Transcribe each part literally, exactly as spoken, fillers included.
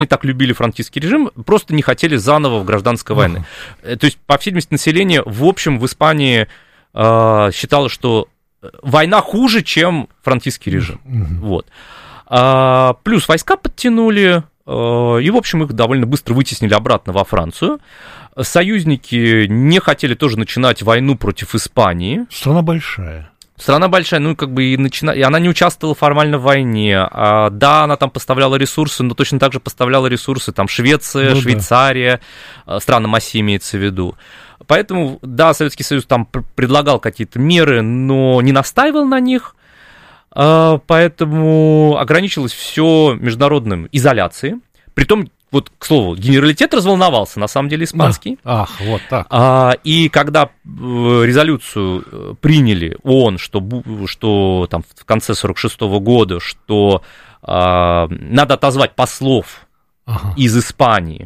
так любили франкистский режим, просто не хотели заново в гражданской войны. Uh-huh. То есть, по всей видимости, население, в общем, в Испании э, считало, что война хуже, чем франкистский режим. Uh-huh. Вот. А, плюс войска подтянули, э, и, в общем, их довольно быстро вытеснили обратно во Францию. Союзники не хотели тоже начинать войну против Испании. Страна большая. Страна большая, ну, как бы и, начина... и она не участвовала формально в войне. А, да, она там поставляла ресурсы, но точно так же поставляла ресурсы там Швеция, ну, Швейцария, да. Страна Масси имеется в виду. Поэтому, да, Советский Союз там предлагал какие-то меры, но не настаивал на них. А, поэтому ограничилось все международной изоляцией. Притом, вот, к слову, генералитет разволновался, на самом деле, испанский. А, ах, вот так. А, и когда резолюцию приняли ООН, что, что там в конце сорок шестого года, что а, надо отозвать послов ага. из Испании,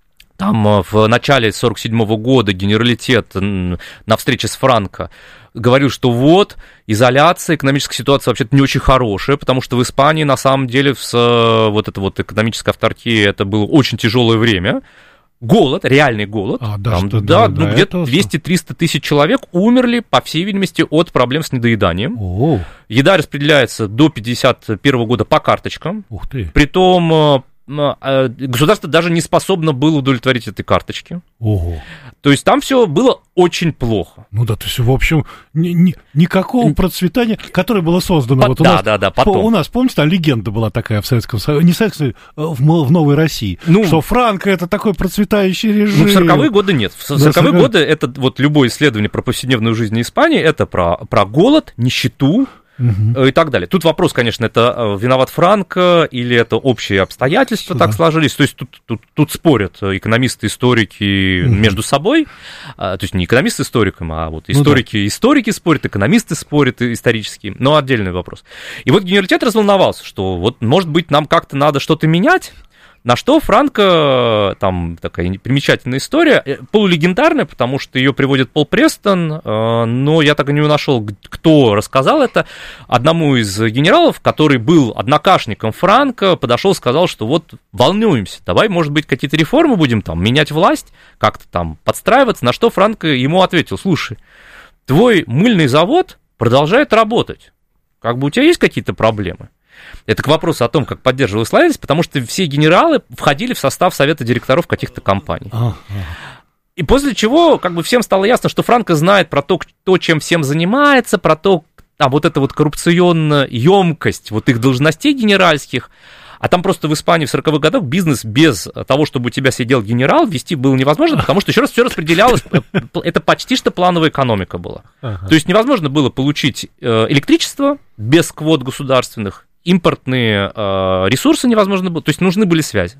там в начале сорок седьмого года генералитет на встрече с Франко говорил, что вот, изоляция, экономическая ситуация вообще-то не очень хорошая, потому что в Испании, на самом деле, с, вот эта вот экономическая автаркия, это было очень тяжелое время. Голод, реальный голод. А, да, там, что, да, да, ну, где-то двести-триста тысяч человек умерли, по всей видимости, от проблем с недоеданием. О. Еда распределяется до пятьдесят первого года по карточкам. Ух ты. Притом государство даже не способно было удовлетворить этой карточки. Ого. То есть там все было очень плохо. Ну да, то есть, в общем, ни, ни, никакого процветания, которое было создано. По, вот у да, нас, да, да, потом. По, у нас, помните, там легенда была такая в Советском Союзе, не в Советском Союзе, в, в Новой России, ну, что Франко это такой процветающий режим. Ну, в сороковые годы нет. В сороковые да, годы это вот любое исследование про повседневную жизнь Испании, это про, про голод, нищету, Uh-huh. и так далее. Тут вопрос, конечно, это виноват Франко или это общие обстоятельства да. так сложились. То есть тут, тут, тут спорят экономисты, историки uh-huh. между собой. То есть не экономисты с историком, а вот историки, ну, да. историки спорят, экономисты спорят исторические. Но отдельный вопрос. И вот генералитет разволновался, что вот, может быть, нам как-то надо что-то менять. На что Франко, там такая примечательная история, полулегендарная, потому что ее приводит Пол Престон, но я так и не нашел, кто рассказал это. Одному из генералов, который был однокашником Франко, подошел и сказал, что вот волнуемся, давай, может быть, какие-то реформы будем там менять власть, как-то там подстраиваться. На что Франко ему ответил: слушай, твой мыльный завод продолжает работать, как бы у тебя есть какие-то проблемы? Это к вопросу о том, как поддерживалась лояльность, потому что все генералы входили в состав совета директоров каких-то компаний. А, а. И после чего как бы всем стало ясно, что Франко знает про то, кто чем всем занимается, про то, а вот эта вот коррупционная емкость вот их должностей генеральских. А там просто в Испании в сороковых годах бизнес без того, чтобы у тебя сидел генерал, вести было невозможно, потому что еще раз все распределялось, это почти что плановая экономика была. Ага. То есть невозможно было получить электричество без квот государственных, импортные э, ресурсы невозможно было, то есть нужны были связи.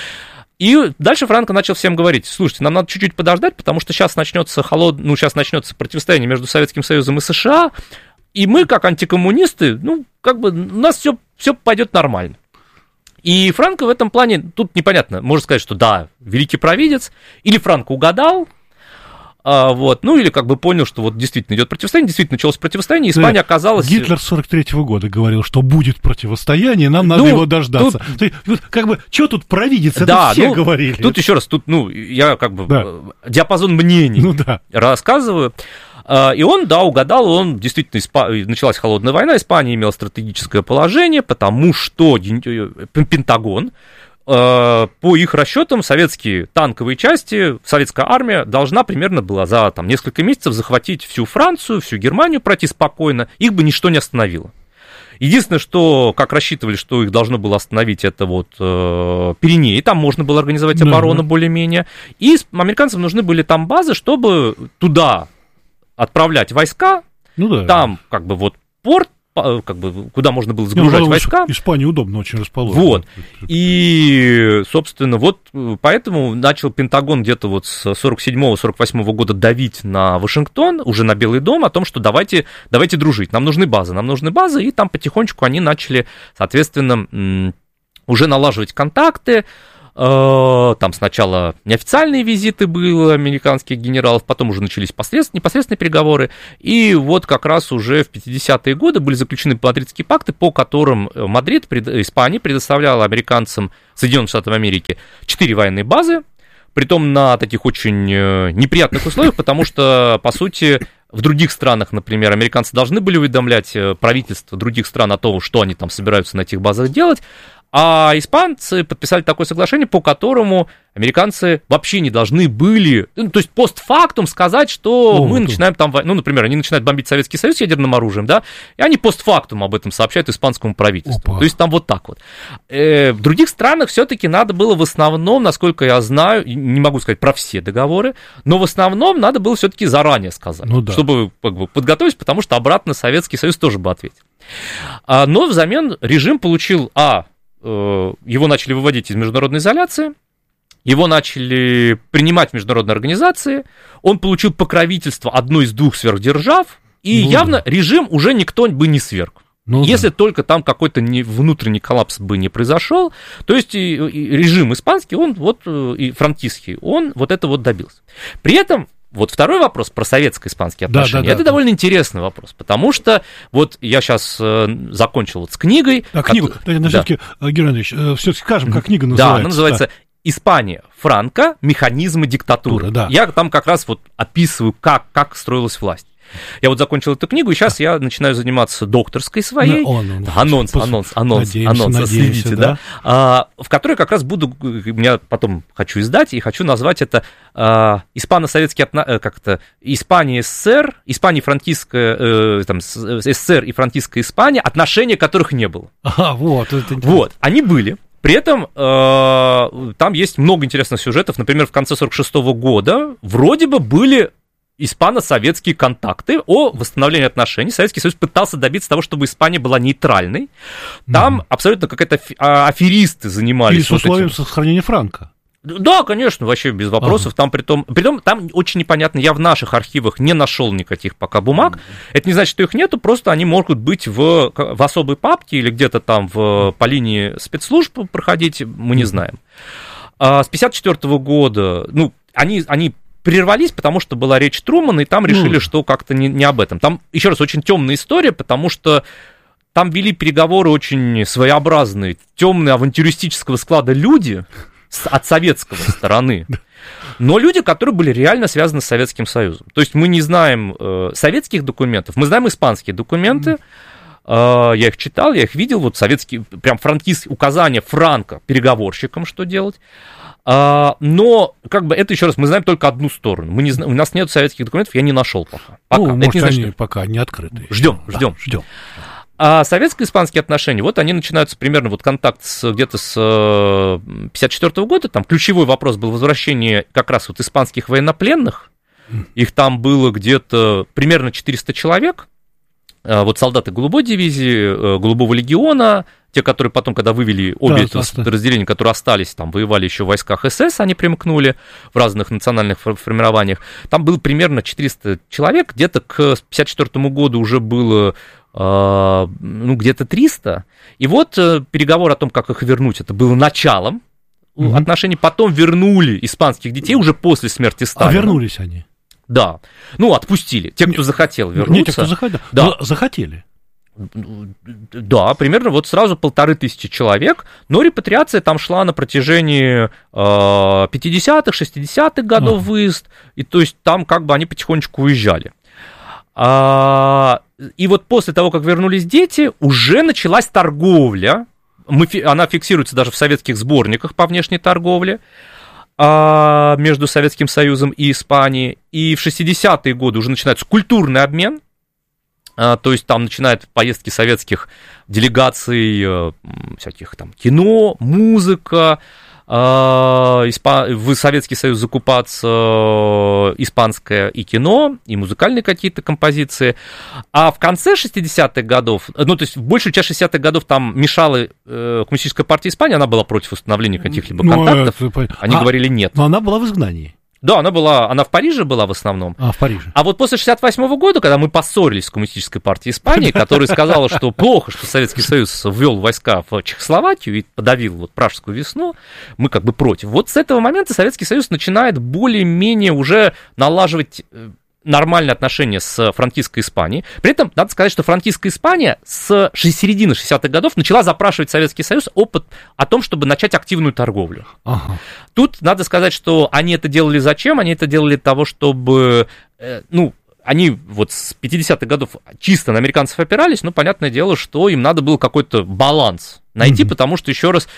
И дальше Франко начал всем говорить: слушайте, нам надо чуть-чуть подождать, потому что сейчас начнется холод... ну, сейчас начнется противостояние между Советским Союзом и США, и мы, как антикоммунисты, ну, как бы у нас все, все пойдет нормально. И Франко в этом плане, тут непонятно, можно сказать, что да, великий провидец, или Франко угадал, А, вот, ну или как бы понял, что вот действительно идет противостояние, действительно началось противостояние, Испания да, оказалась... Гитлер сорок третьего года говорил, что будет противостояние, нам надо ну, его дождаться. Тут... То есть, вот, как бы, что тут провидец, это да, все ну, говорили. Тут еще раз, тут, ну, я как бы да. диапазон мнений ну, да. рассказываю. И он, да, угадал, он действительно, Испа... началась холодная война, Испания имела стратегическое положение, потому что Пентагон... По их расчетам, советские танковые части, советская армия должна примерно была за там, несколько месяцев захватить всю Францию, всю Германию, пройти спокойно, их бы ничто не остановило. Единственное, что, как рассчитывали, что их должно было остановить, это вот э, Пиренеи, там можно было организовать оборону да, да. более-менее, и американцам нужны были там базы, чтобы туда отправлять войска, ну, да. там как бы вот порт, как бы, куда можно было загружать ну, войска. Испания удобно очень расположена. Вот. И, собственно, вот поэтому начал Пентагон где-то вот с сорок седьмого сорок восьмого года давить на Вашингтон, уже на Белый дом, о том, что давайте, давайте дружить, нам нужны базы, нам нужны базы, и там потихонечку они начали, соответственно, уже налаживать контакты. Там сначала неофициальные визиты были американских генералов, потом уже начались непосредственные переговоры, и вот как раз уже в пятидесятые годы были заключены Мадридские пакты, по которым Мадрид, Испания, предоставляла американцам, Соединенным Штатам Америки, четыре военные базы, притом на таких очень неприятных условиях, потому что, по сути, в других странах, например, американцы должны были уведомлять правительства других стран о том, что они там собираются на этих базах делать, а испанцы подписали такое соглашение, по которому американцы вообще не должны были, ну, то есть постфактум сказать, что О, мы это... начинаем там, ну, например, они начинают бомбить Советский Союз ядерным оружием, да, и они постфактум об этом сообщают испанскому правительству. Опа. То есть там вот так вот. Э, в других странах все-таки надо было в основном, насколько я знаю, не могу сказать про все договоры, но в основном надо было все-таки заранее сказать, ну, да. чтобы как бы, подготовить, потому что обратно Советский Союз тоже бы ответил. А, но взамен режим получил, а, его начали выводить из международной изоляции, его начали принимать в международные организации, он получил покровительство одной из двух сверхдержав, и ну, явно да. режим уже никто бы не сверг. Ну, Если да. только там какой-то не, внутренний коллапс бы не произошел, то есть и, и режим испанский, он вот, и франкистский, он вот это вот добился. При этом вот второй вопрос про советско-испанские отношения. Да, да, это да, довольно да. интересный вопрос, потому что вот я сейчас э, закончил вот с книгой. А книгу, как... да, все-таки, Герман Андреевич, э, все-таки скажем, как книга называется. Да, она называется да. «Испания, Франко, механизмы диктатуры». Тура, да. Я там как раз вот описываю, как, как строилась власть. Я вот закончил эту книгу, и сейчас да. я начинаю заниматься докторской своей. Ну, он, он, анонс, пос... анонс, анонс, надеемся, анонс, надеемся, следите, да. да. А, в которой как раз буду, я потом хочу издать, и хочу назвать это а, испано-советские, как-то, Испания, СССР, Испания, франкистская, э, там, СССР и франкистская Испания, отношения которых не было. Ага, вот. Это вот, они были. При этом э, там есть много интересных сюжетов. Например, в конце сорок шестого года вроде бы были испано-советские контакты о восстановлении отношений. Советский Союз пытался добиться того, чтобы Испания была нейтральной. Там mm. абсолютно какая-то аферисты занимались. И с условием вот этим... сохранения франка. Да, конечно, вообще без вопросов. Ага. Там притом, притом там очень непонятно, я в наших архивах не нашел никаких пока бумаг. Mm. Это не значит, что их нету, просто они могут быть в, в особой папке или где-то там в, по линии спецслужб проходить, мы не знаем. А с пятьдесят четвёртого года, ну, они... они прервались, потому что была речь Трумана, и там решили, mm. что как-то не, не об этом. Там, еще раз, очень темная история, потому что там вели переговоры очень своеобразные, темные, авантюристического склада люди с, от советского стороны, но люди, которые были реально связаны с Советским Союзом. То есть мы не знаем э, советских документов, мы знаем испанские документы, mm. э, я их читал, я их видел, вот советские, прям франкистские указания Франко переговорщикам, что делать. А, но, как бы, это еще раз, мы знаем только одну сторону. Мы не знаем, у нас нет советских документов, я не нашел пока. пока. Ну, может, не значит, они что... пока не открыты. Ждем, да, ждем. ждем. А советско-испанские отношения, вот они начинаются примерно, вот контакт с, где-то с пятьдесят четвёртого года, там ключевой вопрос был возвращение как раз вот испанских военнопленных. Их там было где-то примерно четыреста человек. Вот солдаты голубой дивизии, голубого легиона, те, которые потом, когда вывели обе да, эти подразделения, которые остались, там, воевали еще в войсках СС, они примкнули в разных национальных формированиях, там было примерно четыреста человек, где-то к пятьдесят четвёртому году уже было, э, ну, где-то триста, и вот э, переговор о том, как их вернуть, это было началом mm-hmm. отношений, потом вернули испанских детей уже после смерти Сталина. А вернулись они? Да, ну, отпустили, те, кто захотел вернуться. Не те, кто захотел, да. захотели. Да, примерно вот сразу полторы тысячи человек, но репатриация там шла на протяжении э, пятидесятых, шестидесятых годов а. выезд, и то есть там как бы они потихонечку уезжали. А, и вот после того, как вернулись дети, уже началась торговля, мы, она фиксируется даже в советских сборниках по внешней торговле, между Советским Союзом и Испанией, и в шестидесятые годы уже начинается культурный обмен, то есть там начинают поездки советских делегаций, всяких там кино, музыка, в Советский Союз закупаться испанское и кино, и музыкальные какие-то композиции. А в конце шестидесятых годов, ну, то есть в большую часть шестидесятых годов там мешала Коммунистическая партия Испании, она была против установления каких-либо контактов, ну, это... они а, говорили нет. Но она была в изгнании. Да, она была, она в Париже была в основном. А, в Париже. А вот после шестьдесят восьмого года, когда мы поссорились с Коммунистической партией Испании, которая сказала, что плохо, что Советский Союз ввел войска в Чехословакию и подавил вот Пражскую весну, мы как бы против. Вот с этого момента Советский Союз начинает более-менее уже налаживать нормальные отношения с франкистской Испанией. При этом надо сказать, что франкистская Испания с середины шестидесятых годов начала запрашивать Советский Союз опыт о том, чтобы начать активную торговлю. Ага. Тут надо сказать, что они это делали зачем? Они это делали для того, чтобы, ну, они вот с пятидесятых годов чисто на американцев опирались, но понятное дело, что им надо было какой-то баланс найти, mm-hmm. потому что, еще раз,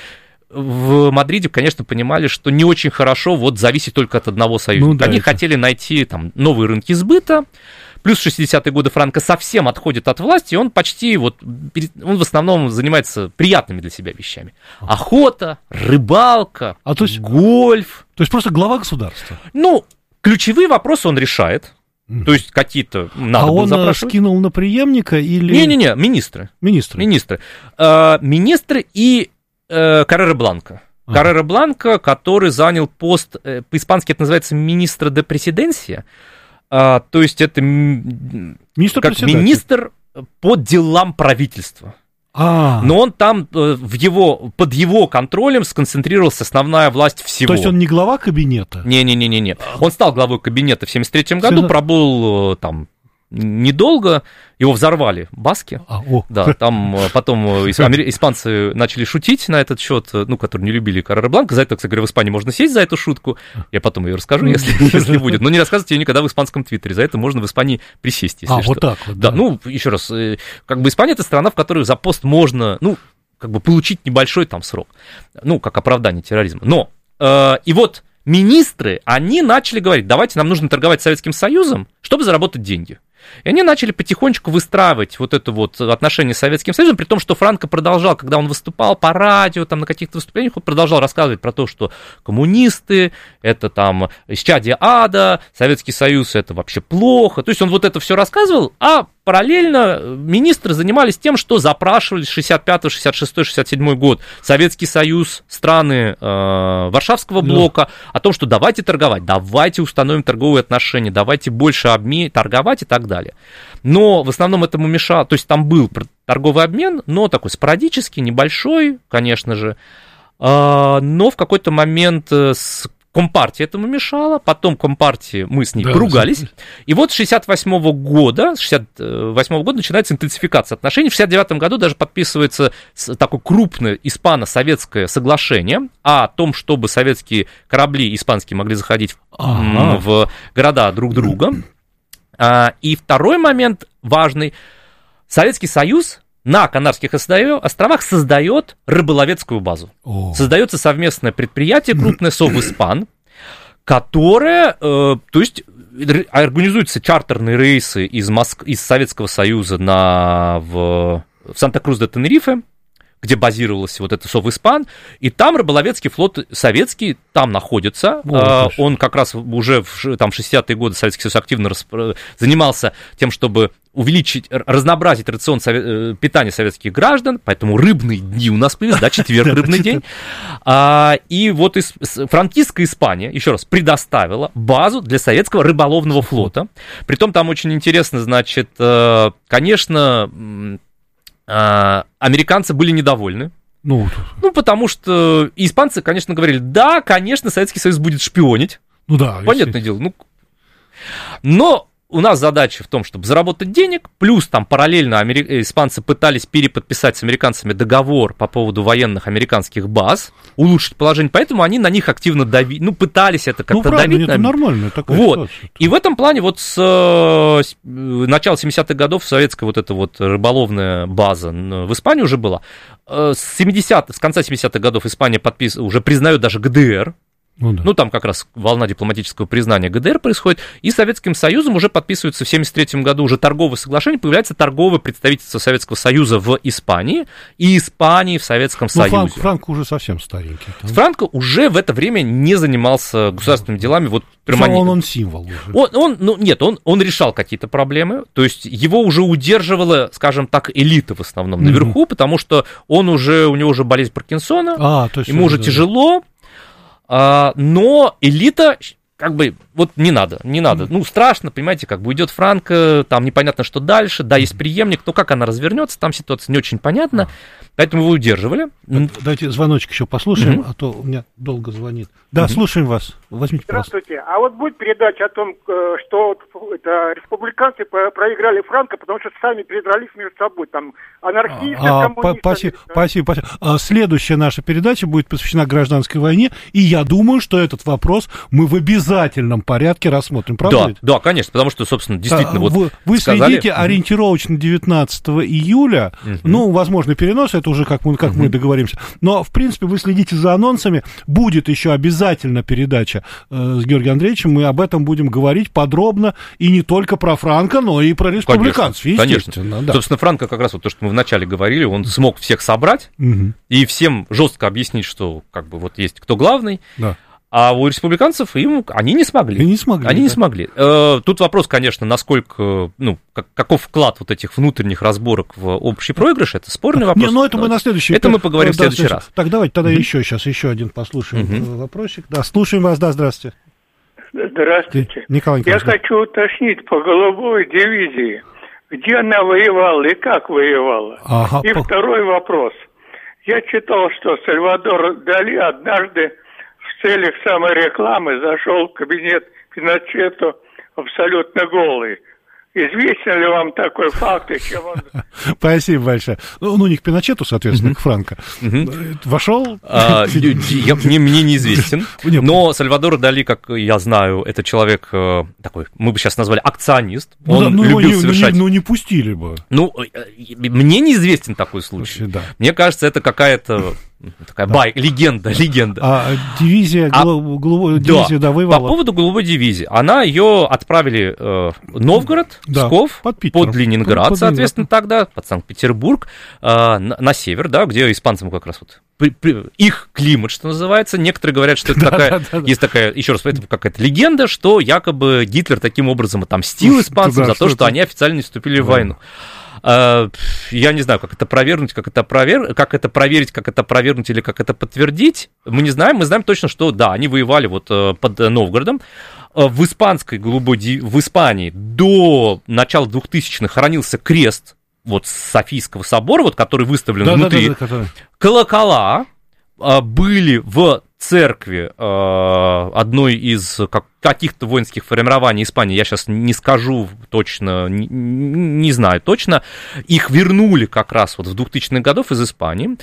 в Мадриде, конечно, понимали, что не очень хорошо вот зависеть только от одного союзника. Ну, да, Они это... хотели найти там новые рынки сбыта. Плюс в шестидесятые годы Франко совсем отходит от власти, и он почти вот, он в основном занимается приятными для себя вещами. Охота, рыбалка, а то есть, гольф. То есть просто глава государства? Ну, ключевые вопросы он решает. То есть какие-то надо а было он запрашивать. Скинул на преемника или... Не-не-не, министры. Министры. Министры. Э, министры и Каррера Бланка. Ага. Каррера Бланка, который занял пост, по-испански это называется министра де пресиденсия, а, то есть это министр как министр по делам правительства. А. Но он там в его, под его контролем сконцентрировалась основная власть всего. То есть он не глава кабинета? Не-не-не-не. Он стал главой кабинета в семьдесят третьем году, пробыл там недолго, его взорвали баски, а, о. да, там потом испанцы начали шутить на этот счет, ну, которые не любили Каррера Бланка, за это, кстати говоря, в Испании можно сесть за эту шутку, я потом ее расскажу, если, если будет, но не рассказывайте ее никогда в испанском твиттере, за это можно в Испании присесть, если а, что. Вот так вот, да. да, ну, еще раз, как бы Испания — это страна, в которой за пост можно, ну, как бы получить небольшой там срок, ну, как оправдание терроризма, но, э, и вот министры, они начали говорить, давайте, нам нужно торговать с Советским Союзом, чтобы заработать деньги. И они начали потихонечку выстраивать вот это вот отношение с Советским Союзом, при том, что Франко продолжал, когда он выступал по радио, там на каких-то выступлениях, он продолжал рассказывать про то, что коммунисты, это там исчадие ада, Советский Союз, это вообще плохо. То есть он вот это все рассказывал, а параллельно министры занимались тем, что запрашивали с шестьдесят пятого, шестьдесят шестого, шестьдесят седьмой год Советский Союз, страны э, Варшавского блока, да. о том, что давайте торговать, давайте установим торговые отношения, давайте больше обмен, торговать и так далее. Но в основном этому мешало, то есть там был торговый обмен, но такой спорадический, небольшой, конечно же, э, но в какой-то момент с Компартия этому мешала, потом Компартии, мы с ней да, поругались, и вот с шестьдесят восьмого года, с шестьдесят восьмого года начинается интенсификация отношений, в шестьдесят девятом году даже подписывается такое крупное испано-советское соглашение о том, чтобы советские корабли испанские могли заходить ага. в города друг друга, и второй момент важный, Советский Союз на Канарских островах создает рыболовецкую базу. О. Создается совместное предприятие, крупное Совиспан, которое, э, то есть, организуются чартерные рейсы из, Моск... из Советского Союза на... в... в Санта-Крус-де-Тенерифе, где базировался вот этот Совиспан, и там рыболовецкий флот советский там находится. О, он как раз уже в там, шестидесятые годы Советский Союз активно расп... занимался тем, чтобы увеличить, разнообразить рацион сове... питания советских граждан, поэтому рыбные дни у нас появились, да, четверг рыбный день. А, и вот из... франкистская Испания, еще раз, предоставила базу для советского рыболовного флота. Притом там очень интересно, значит, конечно, американцы были недовольны. Ну, ну, потому что испанцы, конечно, говорили, да, конечно, Советский Союз будет шпионить. Ну да. Понятное дело. Ну, но у нас задача в том, чтобы заработать денег, плюс там параллельно амери... испанцы пытались переподписать с американцами договор по поводу военных американских баз, улучшить положение, поэтому они на них активно давили, ну, пытались это как-то ну, давить. Это нормально, такая вот. И в этом плане вот с, с начала семидесятых годов советская вот эта вот рыболовная база в Испании уже была. С, семидесятых, с конца семидесятых годов Испания подпис... уже признает даже ГДР. Ну, да. ну, там как раз волна дипломатического признания ГДР происходит, и Советским Союзом уже подписывается в семьдесят третьем году уже торговое соглашение, появляется торговое представительство Советского Союза в Испании и Испании в Советском ну, Союзе. Франк, Франко уже совсем старенький. Там. Франко уже в это время не занимался государственными делами. Вот, прямо он, он символ уже. Он, он, ну, нет, он, он решал какие-то проблемы, то есть его уже удерживала, скажем так, элита в основном mm-hmm. наверху, потому что он уже, у него уже болезнь Паркинсона, а, то есть ему уже да. тяжело. Но элита как бы, вот не надо, не надо. Ну, страшно, понимаете, как бы уйдет Франко, там непонятно, что дальше, да, есть преемник, но как она развернется, там ситуация не очень понятна, поэтому вы удерживали. Давайте звоночек еще послушаем, mm-hmm. а то у меня долго звонит. Да, mm-hmm. слушаем вас. Возьмите, здравствуйте. Пожалуйста. А вот будет передача о том, что это республиканцы проиграли Франко, потому что сами передрались между собой, там, анархисты, а, коммунисты. Спасибо, спасибо, спасибо. А следующая наша передача будет посвящена гражданской войне, и я думаю, что этот вопрос мы в обязательном порядке рассмотрим, правда? Да, ведь? да, конечно, потому что, собственно, действительно, а, вот вы, вы сказали... следите mm-hmm. ориентировочно девятнадцатого июля, mm-hmm. ну, возможно, перенос, это уже как мы, как mm-hmm. мы договоримся, но, в принципе, вы следите за анонсами, будет еще обязательно передача э, с Георгием Андреевичем, мы об этом будем говорить подробно, и не только про Франко, но и про республиканцев, конечно, естественно. Конечно. Да. Собственно, Франко, как раз вот то, что мы вначале говорили, он смог всех собрать mm-hmm. и всем жестко объяснить, что, как бы, вот есть кто главный, да. А у республиканцев им они не смогли. И не смогли. Они да. не смогли. Э, тут вопрос, конечно, насколько, ну, как, каков вклад вот этих внутренних разборок в общий проигрыш, это спорный вопрос. Не, ну это мы на следующий. Это мы поговорим да, в следующий следующий. раз. Так, давайте тогда mm-hmm. еще сейчас еще один послушаем mm-hmm. вопросик. Да, слушаем вас, да, здравствуйте. Здравствуйте. Николай Николаевич. Я хочу уточнить по голубой дивизии, где она воевала и как воевала. Ага, и по... второй вопрос. Я читал, что Сальвадор Дали однажды в целях саморекламы зашел в кабинет Пиночету абсолютно голый. Известен ли вам такой факт, и чем он... Спасибо большое. Ну, не к Пиночету, соответственно, к Франко. Вошел? Мне неизвестен. Но Сальвадор Дали, как я знаю, это человек такой, мы бы сейчас назвали акционист. Он любил совершать... Ну, не пустили бы. Ну, мне неизвестен такой случай. Мне кажется, это какая-то... Такая да. бай, легенда, легенда. А дивизия, а, голубой, дивизия да, да, воевала. По поводу голубой дивизии. Она ее отправили э, Новгород, да, Псков, под, под Ленинград, под, соответственно, под тогда, под Санкт-Петербург, э, на, на север, да, где испанцам как раз вот при, при, их климат, что называется. Некоторые говорят, что это такая, есть такая, еще раз, это какая-то легенда, что якобы Гитлер таким образом отомстил испанцам за то, что они официально не вступили в войну. Я не знаю, как это провернуть, как это, провер... как это проверить, как это провернуть или как это подтвердить. Мы не знаем. Мы знаем точно, что да, они воевали вот под Новгородом. В испанской голубой ди... в Испании до начала двухтысячных хранился крест вот Софийского собора, вот, который выставлен да, внутри. Да, да, да, колокола были в церкви одной из как, каких-то воинских формирований Испании, я сейчас не скажу точно, не, не знаю точно, их вернули как раз вот в двухтысячных годов из Испании.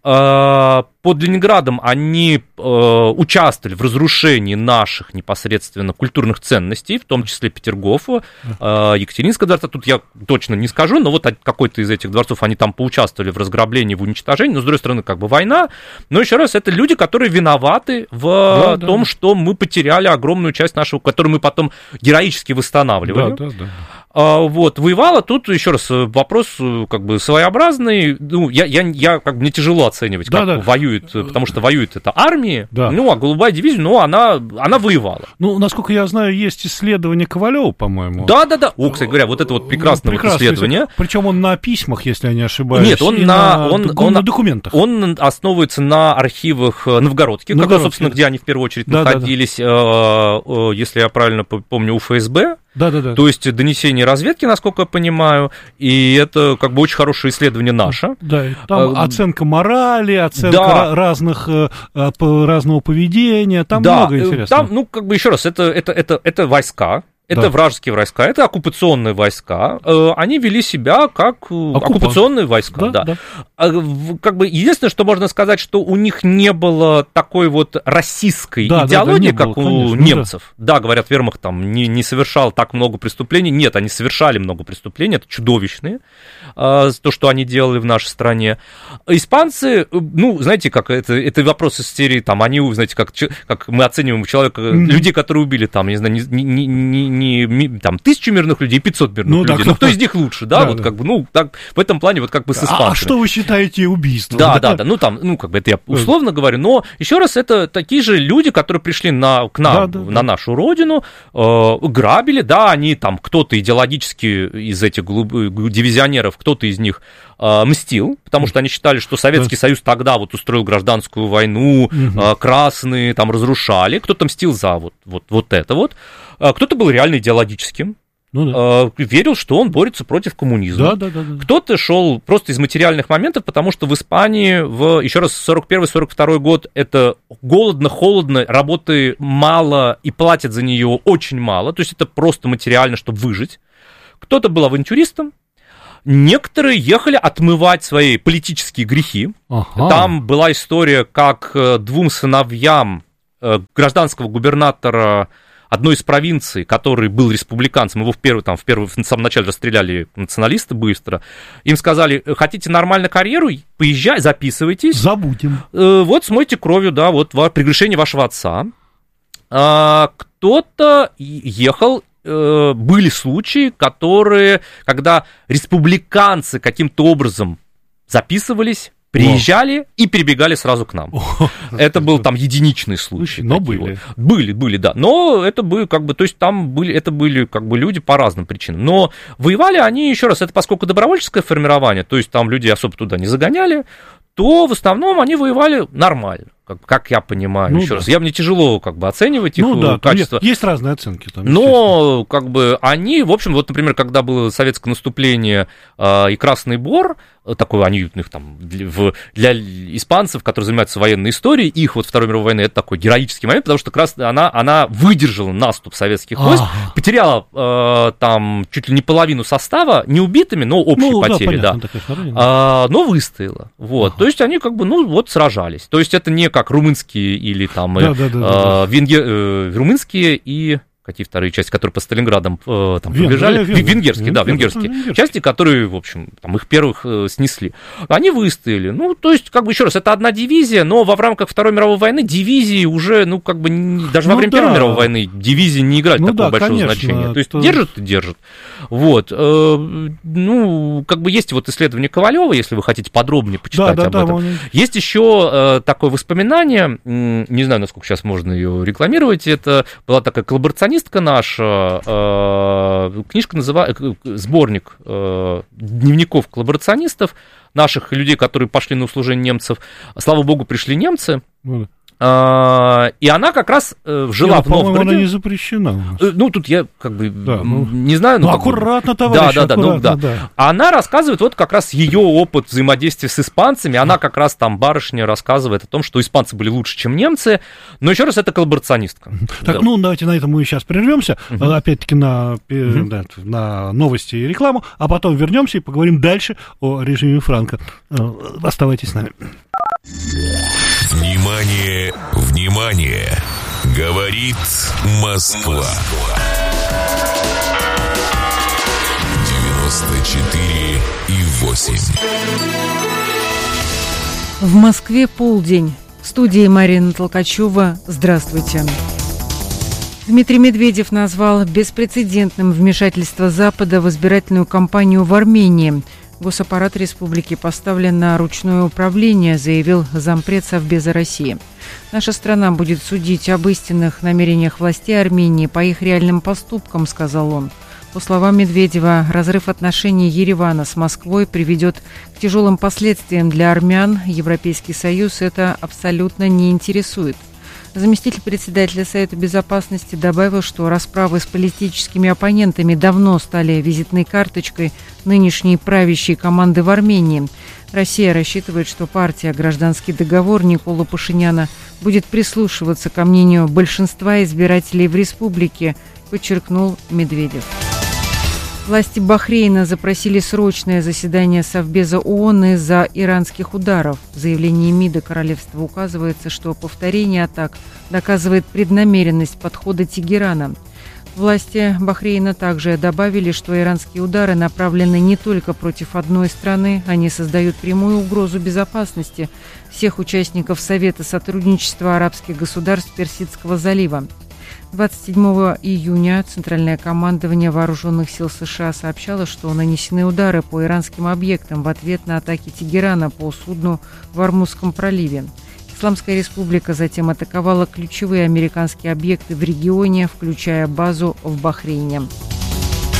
Под Ленинградом они участвовали в разрушении наших непосредственно культурных ценностей, в том числе Петергофа, Екатеринского дворца, тут я точно не скажу, но вот какой-то из этих дворцов, они там поучаствовали в разграблении, в уничтожении, но, с другой стороны, как бы война, но еще раз, это люди, которые виноваты в да, том, да. что мы потеряли огромную часть нашего, которую мы потом героически восстанавливали. Да, да, да. А, вот, воевала, тут еще раз вопрос как бы своеобразный, ну, я, я, я как бы мне тяжело оценивать, да, как да. воюет, потому что воюет это армии, да. ну, а голубая дивизия, ну, она, она воевала. Ну, насколько я знаю, есть исследование Ковалева, по-моему. Да-да-да, о, кстати говоря, вот это вот прекрасное ну, вот исследование. Причем он на письмах, если я не ошибаюсь. Нет, он, на, на, он, он на документах. Он основывается на архивах новгородских, как раз, собственно, где они в первую очередь да, находились, да, да. если я правильно помню, у эф эс бэ. Да, да, да. То есть донесение разведки, насколько я понимаю, и это как бы очень хорошее исследование наше. Да, там а, оценка морали, оценка да. разных, разного поведения, там да, много интересного. Там, ну, как бы еще раз, это, это, это, это войска. Это да. вражеские войска, это оккупационные войска. Они вели себя как Оккупант. оккупационные войска. Да, да. Да. Как бы единственное, что можно сказать, что у них не было такой вот расистской да, идеологии, да, да, как было, у конечно, немцев. Да. да, говорят, вермахт там не, не совершал так много преступлений. Нет, они совершали много преступлений, это чудовищные, то, что они делали в нашей стране. Испанцы, ну, знаете, как это, это вопрос из серии, там, они, знаете, как, как мы оцениваем человека, mm-hmm. людей, которые убили, там, не знаю, не, не, не не там тысячу мирных людей, пятьсот мирных ну, людей. Да, ну, кто из них лучше, да? да вот да. как бы, ну, так, в этом плане вот как бы с испанцами. А что вы считаете убийством? Да, да, да, да, ну, там, ну, как бы это я условно да. говорю, но еще раз, это такие же люди, которые пришли на, к нам, да, да, на да. нашу родину, э, грабили, да, они там, кто-то идеологически из этих глуб... дивизионеров, кто-то из них э, мстил, потому что они считали, что Советский Союз тогда вот устроил гражданскую войну, угу. красные там разрушали, кто-то мстил за вот, вот, вот это вот, кто-то был реально идеологическим, ну, да. верил, что он борется против коммунизма. Да, да, да, да. Кто-то шел просто из материальных моментов, потому что в Испании, в, еще раз, сорок первый сорок второй год, это голодно, холодно, работы мало и платят за нее очень мало, то есть это просто материально, чтобы выжить. Кто-то был авантюристом, некоторые ехали отмывать свои политические грехи. Ага. Там была история, как двум сыновьям гражданского губернатора одной из провинций, который был республиканцем, его в, первый, там, в, первый, в самом начале расстреляли националисты быстро, им сказали, хотите нормально карьеру, поезжай, записывайтесь. Забудем. Вот смойте кровью, да, вот прегрешение вашего отца. Кто-то ехал, были случаи, которые, когда республиканцы каким-то образом записывались, приезжали О. и перебегали сразу к нам. О, это был там единичный случай. Но были. Вот. Были, были, да. Но это были как бы, то есть там были, это были как бы люди по разным причинам. Но воевали они, еще раз, это поскольку добровольческое формирование, то есть там люди особо туда не загоняли, то в основном они воевали нормально. Как, как я понимаю, ну, еще да. раз, я мне тяжело как бы оценивать их ну, да, качество. Есть, есть разные оценки. Там, но как бы они, в общем, вот, например, когда было советское наступление э, и Красный Бор, такой они их там для, в, для испанцев, которые занимаются военной историей, их вот Второй мировой войны, это такой героический момент, потому что как раз она, она выдержала наступ советских войск, ага. потеряла э, там чуть ли не половину состава, не убитыми, но общие ну, потери, да, понятно, да. А, но выстояла. Вот. Ага. То есть они как бы, ну, вот сражались. То есть это не как румынские или там да, э, да, да, да. Венгер, э, румынские и какие вторые части, которые по Сталинградам э, там Вен, побежали, вен, вен, венгерские, вен, да, венгерские вен, части, которые, в общем, там их первых э, снесли. Они выстояли. Ну, то есть, как бы, еще раз, это одна дивизия, но во рамках Второй мировой войны дивизии уже, ну, как бы, не, даже ну, во время да. Первой мировой войны дивизии не играли ну, такого да, большого конечно, значения. То есть, это... держат и держат. Вот. Э, ну, как бы, есть вот исследование Ковалева, если вы хотите подробнее почитать да, да, об да, этом. Он... Есть еще э, такое воспоминание, не знаю, насколько сейчас можно ее рекламировать, это была такая коллаборационистка наша, э, книжка называется, сборник э, дневников коллаборационистов, наших людей, которые пошли на услужение немцев. Слава богу, пришли немцы. Mm. Uh, и она как раз uh, жила Нет, в Новгороде. По-моему, она не запрещена у нас. Uh, ну, тут я как бы да, ну, не знаю. Ну, аккуратно, товарищ, да, да, аккуратно, да, ну, да. да. Она рассказывает вот как раз ее опыт взаимодействия с испанцами. Она как раз там, барышня, рассказывает о том, что испанцы были лучше, чем немцы. Но еще раз, это коллаборационистка. Так, да. ну, давайте на этом мы сейчас прервемся. Uh-huh. Опять-таки на, uh-huh. да, на новости и рекламу. А потом вернемся и поговорим дальше о режиме Франко. Оставайтесь с нами. Внимание, внимание! Говорит Москва. девяносто четыре и восемь. В Москве полдень. В студии Марина Толкачева. Здравствуйте. Дмитрий Медведев назвал беспрецедентным вмешательство Запада в избирательную кампанию в Армении. Госаппарат республики поставлен на ручное управление, заявил зампред Совбеза России. Наша страна будет судить об истинных намерениях властей Армении по их реальным поступкам, сказал он. По словам Медведева, разрыв отношений Еревана с Москвой приведет к тяжелым последствиям для армян. Европейский Союз это абсолютно не интересует. Заместитель председателя Совета Безопасности добавил, что расправы с политическими оппонентами давно стали визитной карточкой нынешней правящей команды в Армении. Россия рассчитывает, что партия «Гражданский договор» Никола Пашиняна будет прислушиваться ко мнению большинства избирателей в республике, подчеркнул Медведев. Власти Бахрейна запросили срочное заседание Совбеза ООН из-за иранских ударов. В заявлении МИДа королевства указывается, что повторение атак доказывает преднамеренность подхода Тегерана. Власти Бахрейна также добавили, что иранские удары направлены не только против одной страны, они создают прямую угрозу безопасности всех участников Совета сотрудничества арабских государств Персидского залива. двадцать седьмого июня Центральное командование Вооруженных сил США сообщало, что нанесены удары по иранским объектам в ответ на атаки Тегерана по судну в Ормузском проливе. Исламская республика затем атаковала ключевые американские объекты в регионе, включая базу в Бахрейне.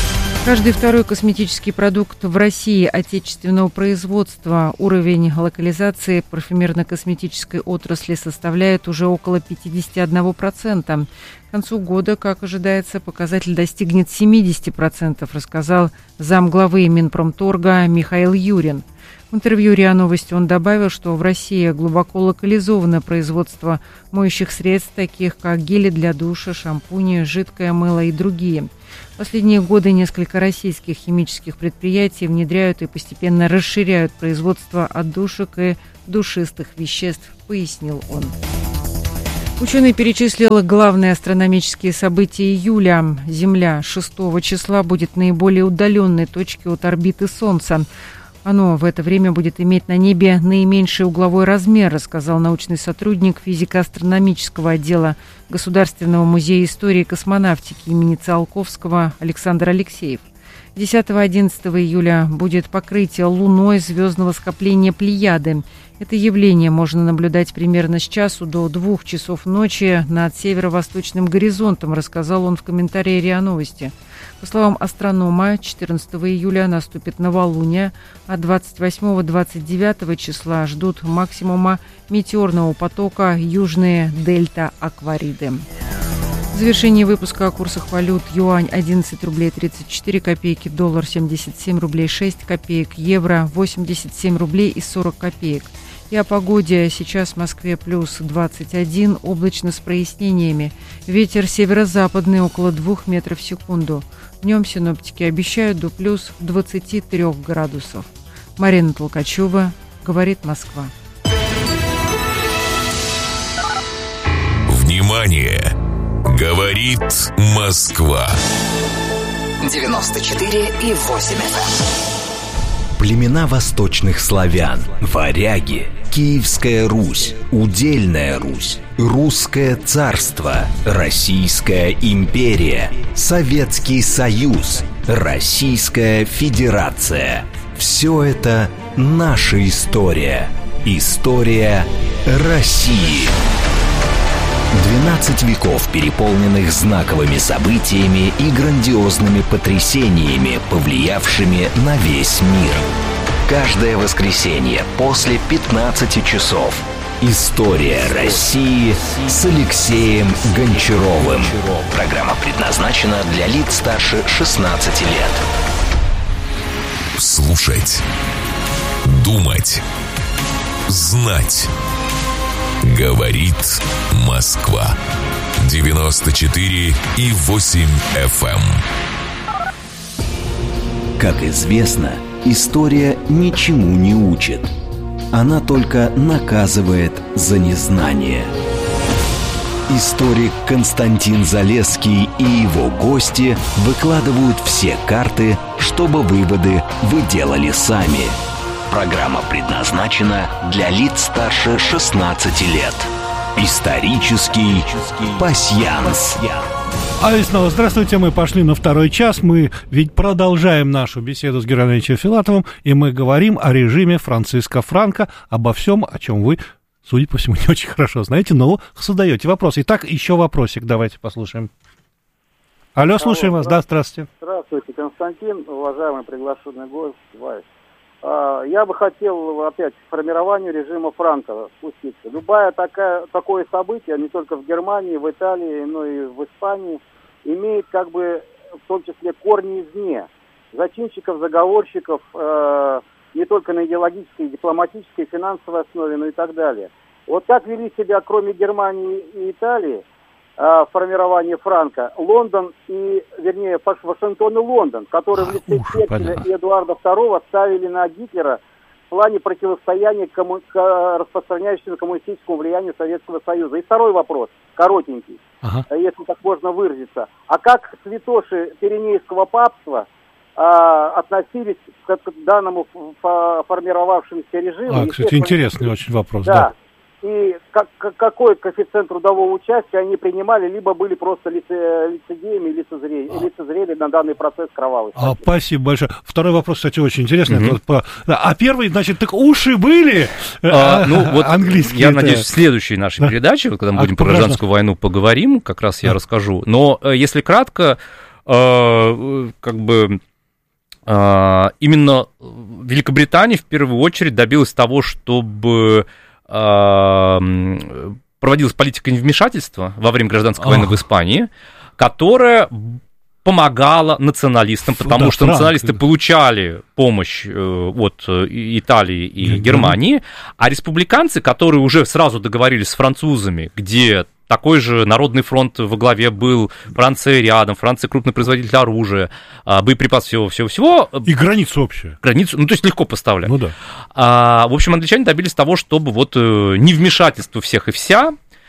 Каждый второй косметический продукт в России отечественного производства. Уровень локализации парфюмерно-косметической отрасли составляет уже около пятьдесят один процент. К концу года, как ожидается, показатель достигнет семьдесят процентов, рассказал замглавы Минпромторга Михаил Юрин. В интервью РИА Новости он добавил, что в России глубоко локализовано производство моющих средств, таких как гели для душа, шампуни, жидкое мыло и другие. В последние годы несколько российских химических предприятий внедряют и постепенно расширяют производство отдушек и душистых веществ, пояснил он. Ученый перечислил главные астрономические события июля. Земля шестого числа будет наиболее удаленной точкой от орбиты Солнца. Оно в это время будет иметь на небе наименьший угловой размер, рассказал научный сотрудник физико-астрономического отдела Государственного музея истории и космонавтики имени Циолковского Александр Алексеев. десятого-одиннадцатого июля будет покрытие Луной звездного скопления Плеяды. Это явление можно наблюдать примерно с часу до двух часов ночи над северо-восточным горизонтом, рассказал он в комментарии РИА Новости. По словам астронома, четырнадцатого июля наступит новолуние, а двадцать восьмого - двадцать девятого числа ждут максимума метеорного потока южные дельта-аквариды. В завершении выпуска о курсах валют: юань одиннадцать рублей тридцать четыре копейки, доллар семьдесят семь рублей шесть копеек, евро восемьдесят семь рублей и сорок копеек. И о погоде. Сейчас в Москве плюс двадцать один, облачно с прояснениями. Ветер северо-западный около двух метров в секунду. Днем синоптики обещают до плюс двадцати трёх градусов. Марина Толкачева, говорит Москва. Внимание! Говорит Москва. девяносто четыре и восемь эф эм. Племена восточных славян, варяги, Киевская Русь, Удельная Русь, Русское царство, Российская империя, Советский Союз, Российская Федерация. Все это наша история. История России. двенадцать веков, переполненных знаковыми событиями и грандиозными потрясениями, повлиявшими на весь мир. Каждое воскресенье после пятнадцати часов. История России с Алексеем Гончаровым. Программа предназначена для лиц старше шестнадцати лет. Слушать. Думать. Знать. Говорит Москва. девяносто четыре и восемь эф эм. Как известно, история ничему не учит. Она только наказывает за незнание. Историк Константин Залесский и его гости выкладывают все карты, чтобы выводы вы делали сами. Программа предназначена для лиц старше шестнадцати лет. Исторический пасьянс. А и снова здравствуйте, мы пошли на второй час. Мы ведь продолжаем нашу беседу с Георгием Андреевичем Филатовым, и мы говорим о режиме Франциско Франко, обо всем, о чем вы, судя по всему, не очень хорошо знаете, но задаете вопросы. Итак, еще вопросик давайте послушаем. Алло, слушаем Алло, вас. Да, здравствуйте. Здравствуйте, Константин, уважаемый приглашенный гость. Я бы хотел опять к формированию режима Франко спуститься. Любая такая, такое событие, не только в Германии, в Италии, но и в Испании, имеет как бы в том числе корни извне. Зачинщиков, заговорщиков, э, не только на идеологической, дипломатической, финансовой основе, но и так далее. Вот как вели себя, кроме Германии и Италии, э, формирование Франко, Лондон и, вернее, Вашингтон и Лондон, которые в лице Черчилля и Эдуарда второго ставили на Гитлера в плане противостояния комму... к распространяющемуся коммунистическому влиянию Советского Союза. И второй вопрос, коротенький, ага. если так можно выразиться. А как святоши Пиренейского папства а, относились к, к данному формировавшемуся режиму? А, кстати, интересный очень вопрос, да. да. И как, какой коэффициент трудового участия они принимали, либо были просто лице, лицедеями, лицезрели, а. лицезрели на данный процесс кровавый. А, спасибо большое. Второй вопрос, кстати, очень интересный. Mm-hmm. Вот, а первый, значит, так уши были а, ну, вот английские. Я надеюсь, в следующей нашей да. передаче, когда мы а, будем про гражданскую войну поговорим, как раз я да. расскажу. Но если кратко, э, как бы... именно Великобритания в первую очередь добилась того, чтобы проводилась политика невмешательства во время гражданской войны в Испании, которая помогала националистам, потому да, что Франк, националисты да. получали помощь от Италии и да, Германии, да. а республиканцы, которые уже сразу договорились с французами, где такой же Народный фронт во главе был, Франция рядом, Франция крупный производитель оружия, боеприпасов, всего-всего-всего. И границу общую. Границу, ну, то есть легко поставлять. Ну да. А, в общем, англичане добились того, чтобы вот невмешательство всех и вся,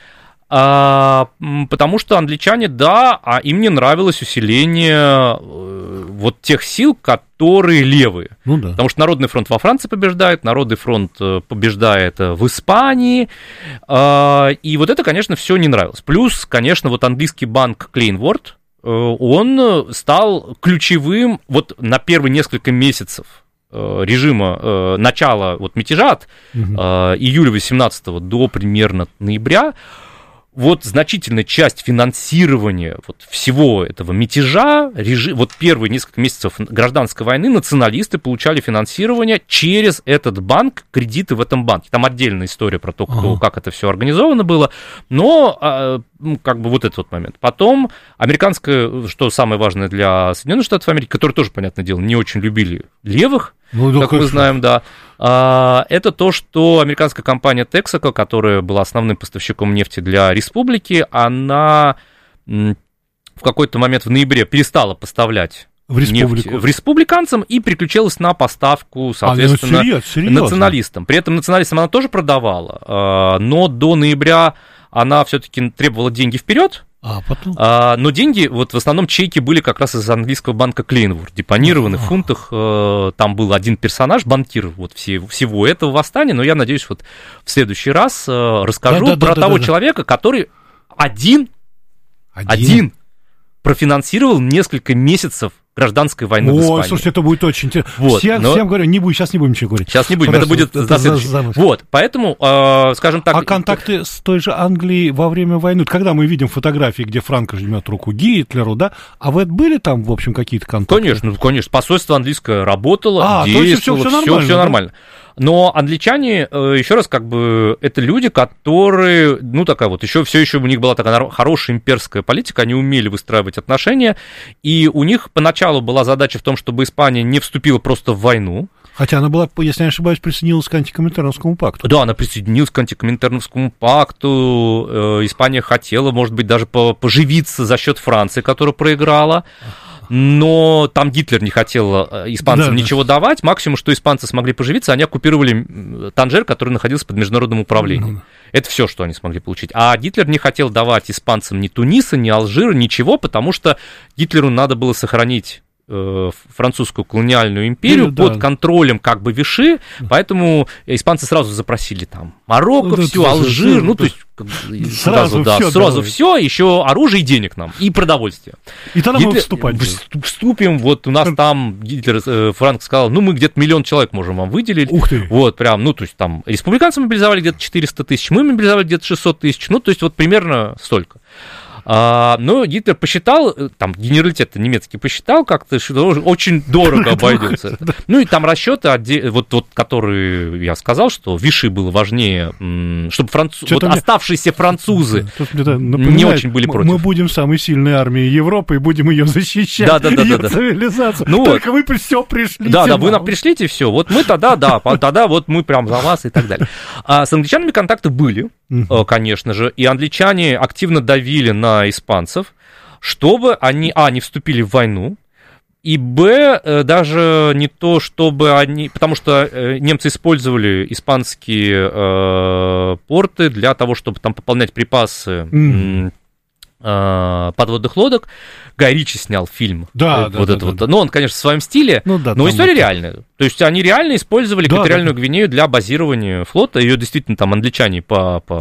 а, потому что англичане, да, а им не нравилось усиление вот тех сил, которые левые. Ну, да. Потому что Народный фронт во Франции побеждает, Народный фронт побеждает в Испании, а, и вот это, конечно, все не нравилось. Плюс, конечно, вот английский банк Клейнворд, он стал ключевым вот на первые несколько месяцев режима начала вот мятежа от угу. июля восемнадцатого до примерно ноября. Вот значительная часть финансирования вот всего этого мятежа, режим, вот первые несколько месяцев гражданской войны националисты получали финансирование через этот банк, кредиты в этом банке. Там отдельная история про то, кто, ага. как это все организовано было, но как бы вот этот вот момент. Потом американская, что самое важное для Соединенных Штатов Америки, которые тоже, понятное дело, не очень любили левых, ну, как мы знаем, да, это то, что американская компания Texaco, которая была основным поставщиком нефти для республики, она в какой-то момент в ноябре перестала поставлять в нефть в республиканцам и переключилась на поставку, соответственно, а, ну, серьезно, серьезно. националистам. При этом националистам она тоже продавала, но до ноября она все-таки требовала деньги вперед. А, потом? А, но деньги, вот в основном чеки были как раз из английского банка Клейнворд, депонированы а, в фунтах. А. Там был один персонаж, банкир вот все, всего этого восстания, но я надеюсь, вот в следующий раз расскажу да, да, про да, того да, да, человека, который один, один. один профинансировал несколько месяцев гражданской войны Ой, в Испании. Ой, слушай, это будет очень интересно. Вот, всем, но... всем говорю, не будем, сейчас не будем ничего говорить. Сейчас не будем, Просто это будет это следующий. За, за вот, поэтому, э, скажем так... А контакты с той же Англией во время войны, когда мы видим фотографии, где Франко жмет руку Гитлеру, да, а вы были там, в общем, какие-то контакты? Конечно, ну, конечно, посольство английское работало, а, действовало, все, все, все, нормально, все да? нормально. Но англичане, еще раз, как бы, это люди, которые, ну, такая вот, еще, все еще у них была такая хорошая имперская политика, они умели выстраивать отношения, и у них поначалу была задача в том, чтобы Испания не вступила просто в войну. Хотя она была, если не ошибаюсь, присоединилась к антикоминтерновскому пакту. Да, она присоединилась к антикоминтерновскому пакту, Испания хотела, может быть, даже поживиться за счет Франции, которая проиграла. Но там Гитлер не хотел испанцам да, ничего да. давать. Максимум, что испанцы смогли поживиться, они оккупировали Танжер, который находился под международным управлением. Ну, это все, что они смогли получить. А Гитлер не хотел давать испанцам ни Туниса, ни Алжира, ничего, потому что Гитлеру надо было сохранить французскую колониальную империю да, под да. контролем как бы Виши, поэтому испанцы сразу запросили там Марокко, ну, все, да, Алжир, да, ну, то есть сразу, сразу, да, все, сразу все, еще оружие и денег нам, и продовольствие. И тогда Гитлер, мы вступать. Вступим, вот у нас там Гитлер, Франк сказал, ну, мы где-то миллион человек можем вам выделить. Ух ты. Вот, прям, ну, то есть там республиканцы мобилизовали где-то четыреста тысяч, мы мобилизовали где-то шестьсот тысяч, ну, то есть вот примерно столько. А, но Гитлер посчитал, там генералитет немецкий посчитал как-то, что очень дорого обойдется. Ну и там расчеты, вот, вот, которые я сказал, что Виши было важнее, чтобы француз... вот оставшиеся французы не очень были против. Мы будем самой сильной армией Европы и будем ее защищать, да, да, да, ее да, цивилизацию. Ну, Только вы все пришлите. Да, да, вы нам пришлите, все. Вот мы тогда, да, тогда вот мы прям за вас и так далее. А с англичанами контакты были, конечно же, и англичане активно давили на испанцев, чтобы они, а, не вступили в войну, и, б, даже не то, чтобы они, потому что немцы использовали испанские э, порты для того, чтобы там пополнять припасы mm. э, подводных лодок. Гай Ричи снял фильм. Да, вот да, это да, вот. да. Ну, он, конечно, в своем стиле, ну, да, но история это... реальная. То есть они реально использовали да, экваториальную да, да. Гвинею для базирования флота. Ее действительно там англичане по... по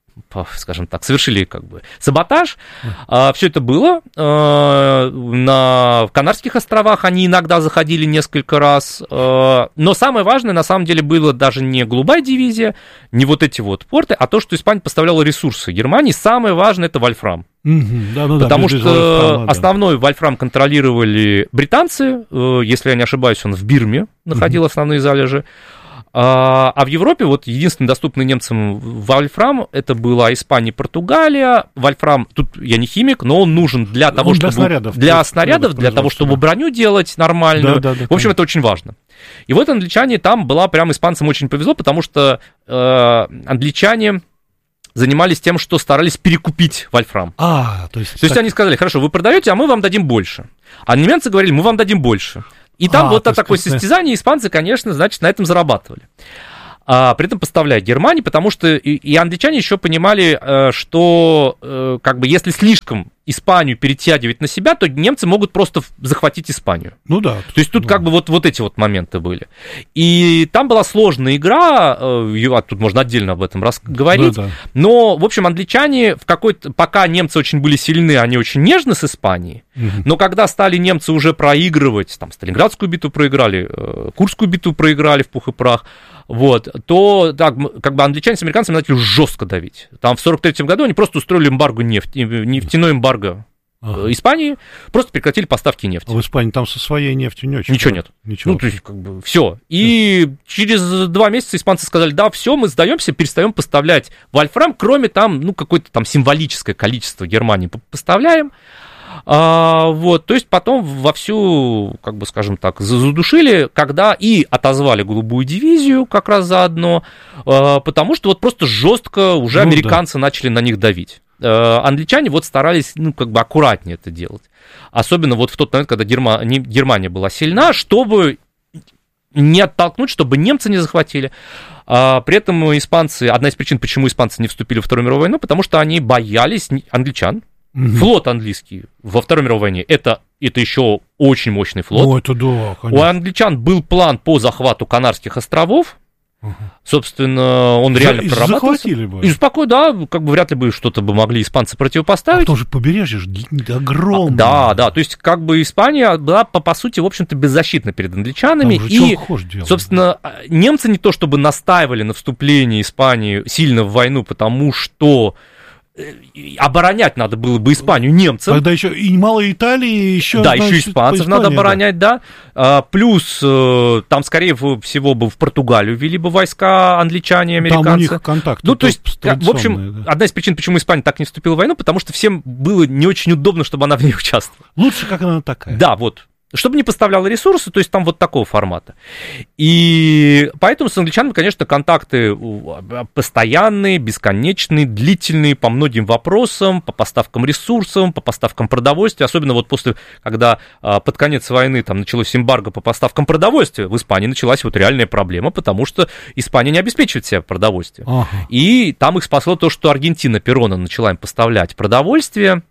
скажем так, совершили как бы саботаж. А, все это было. А, на Канарских островах они иногда заходили несколько раз. А, но самое важное, на самом деле, было даже не голубая дивизия, не вот эти вот порты, а то, что Испания поставляла ресурсы Германии. Самое важное — это вольфрам. Mm-hmm. Да, ну, Потому да, что вольфрама, да. основной вольфрам контролировали британцы. Если я не ошибаюсь, он в Бирме находил mm-hmm. основные залежи. А, а в Европе вот единственный доступный немцам вольфрам — это была Испания и Португалия. Вольфрам, тут я не химик, но он нужен для того, он чтобы... Для снарядов. Для снарядов, для того, чтобы броню делать нормальную. Да, да, да, в общем, это очень важно. И вот англичане, там была прям испанцам очень повезло, потому что э, англичане занимались тем, что старались перекупить вольфрам. А, то есть... То есть так... они сказали: хорошо, вы продаете, а мы вам дадим больше. А немцы говорили: мы вам дадим больше. И там а, вот то такое есть... состязание, испанцы, конечно, значит, на этом зарабатывали. А, при этом поставляя Германии, потому что и, и англичане еще понимали, что как бы если слишком Испанию перетягивать на себя, то немцы могут просто захватить Испанию. Ну да. То есть тут ну. как бы вот, вот эти вот моменты были. И там была сложная игра, тут можно отдельно об этом говорить, да, да. но, в общем, англичане в какой-то, пока немцы очень были сильны, они очень нежны с Испанией, угу. но когда стали немцы уже проигрывать, там, Сталинградскую битву проиграли, Курскую битву проиграли в пух и прах, вот, то так, как бы англичане с американцами начали жестко давить. Там в сорок третьем году они просто устроили эмбарго нефти, нефтяной эмбарго ага. Испании, просто прекратили поставки нефти. А в Испании там со своей нефтью не очень. Ничего нет. Ничего. Ну, то есть, как бы, все. И да. через два месяца испанцы сказали: да, все, мы сдаемся, перестаем поставлять вольфрам, кроме там, ну, какое-то там символическое количество Германии поставляем. А, вот, то есть потом вовсю, как бы, скажем так, задушили, когда и отозвали голубую дивизию как раз заодно, а, потому что вот просто жестко уже ну, американцы да. начали на них давить. А, англичане вот старались, ну, как бы аккуратнее это делать. Особенно вот в тот момент, когда Герма... Германия была сильна, чтобы не оттолкнуть, чтобы немцы не захватили. А, при этом испанцы, одна из причин, почему испанцы не вступили в Вторую мировую войну, потому что они боялись англичан. Угу. Флот английский во Второй мировой войне это, это еще очень мощный флот. О, это да, конечно. У англичан был план по захвату Канарских островов. Угу. Собственно, он реально За, прорабатывался. Захватили бы. И спокойно, да, как бы вряд ли бы что-то бы могли испанцы противопоставить. А тоже побережье же огромное. Да, да, то есть как бы Испания была, по, по сути, в общем-то, беззащитна перед англичанами. И, собственно, немцы не то чтобы настаивали на вступлении Испании сильно в войну, потому что оборонять надо было бы Испанию немцам. Тогда еще и мало Италии, еще... Да, значит, еще испанцев надо оборонять, да. да. Плюс там, скорее всего, бы в Португалию ввели бы войска англичане и американцы. Там у них контакты. Ну, то есть, в общем, да. одна из причин, почему Испания так не вступила в войну, потому что всем было не очень удобно, чтобы она в ней участвовала. Лучше, как она такая. Да, вот. Чтобы не поставляла ресурсы, то есть там вот такого формата. И поэтому с англичанами, конечно, контакты постоянные, бесконечные, длительные по многим вопросам, по поставкам ресурсов, по поставкам продовольствия. Особенно вот после, когда под конец войны там началось эмбарго по поставкам продовольствия, в Испании началась вот реальная проблема, потому что Испания не обеспечивает себя продовольствием. Ага. И там их спасло то, что Аргентина Перона начала им поставлять продовольствие,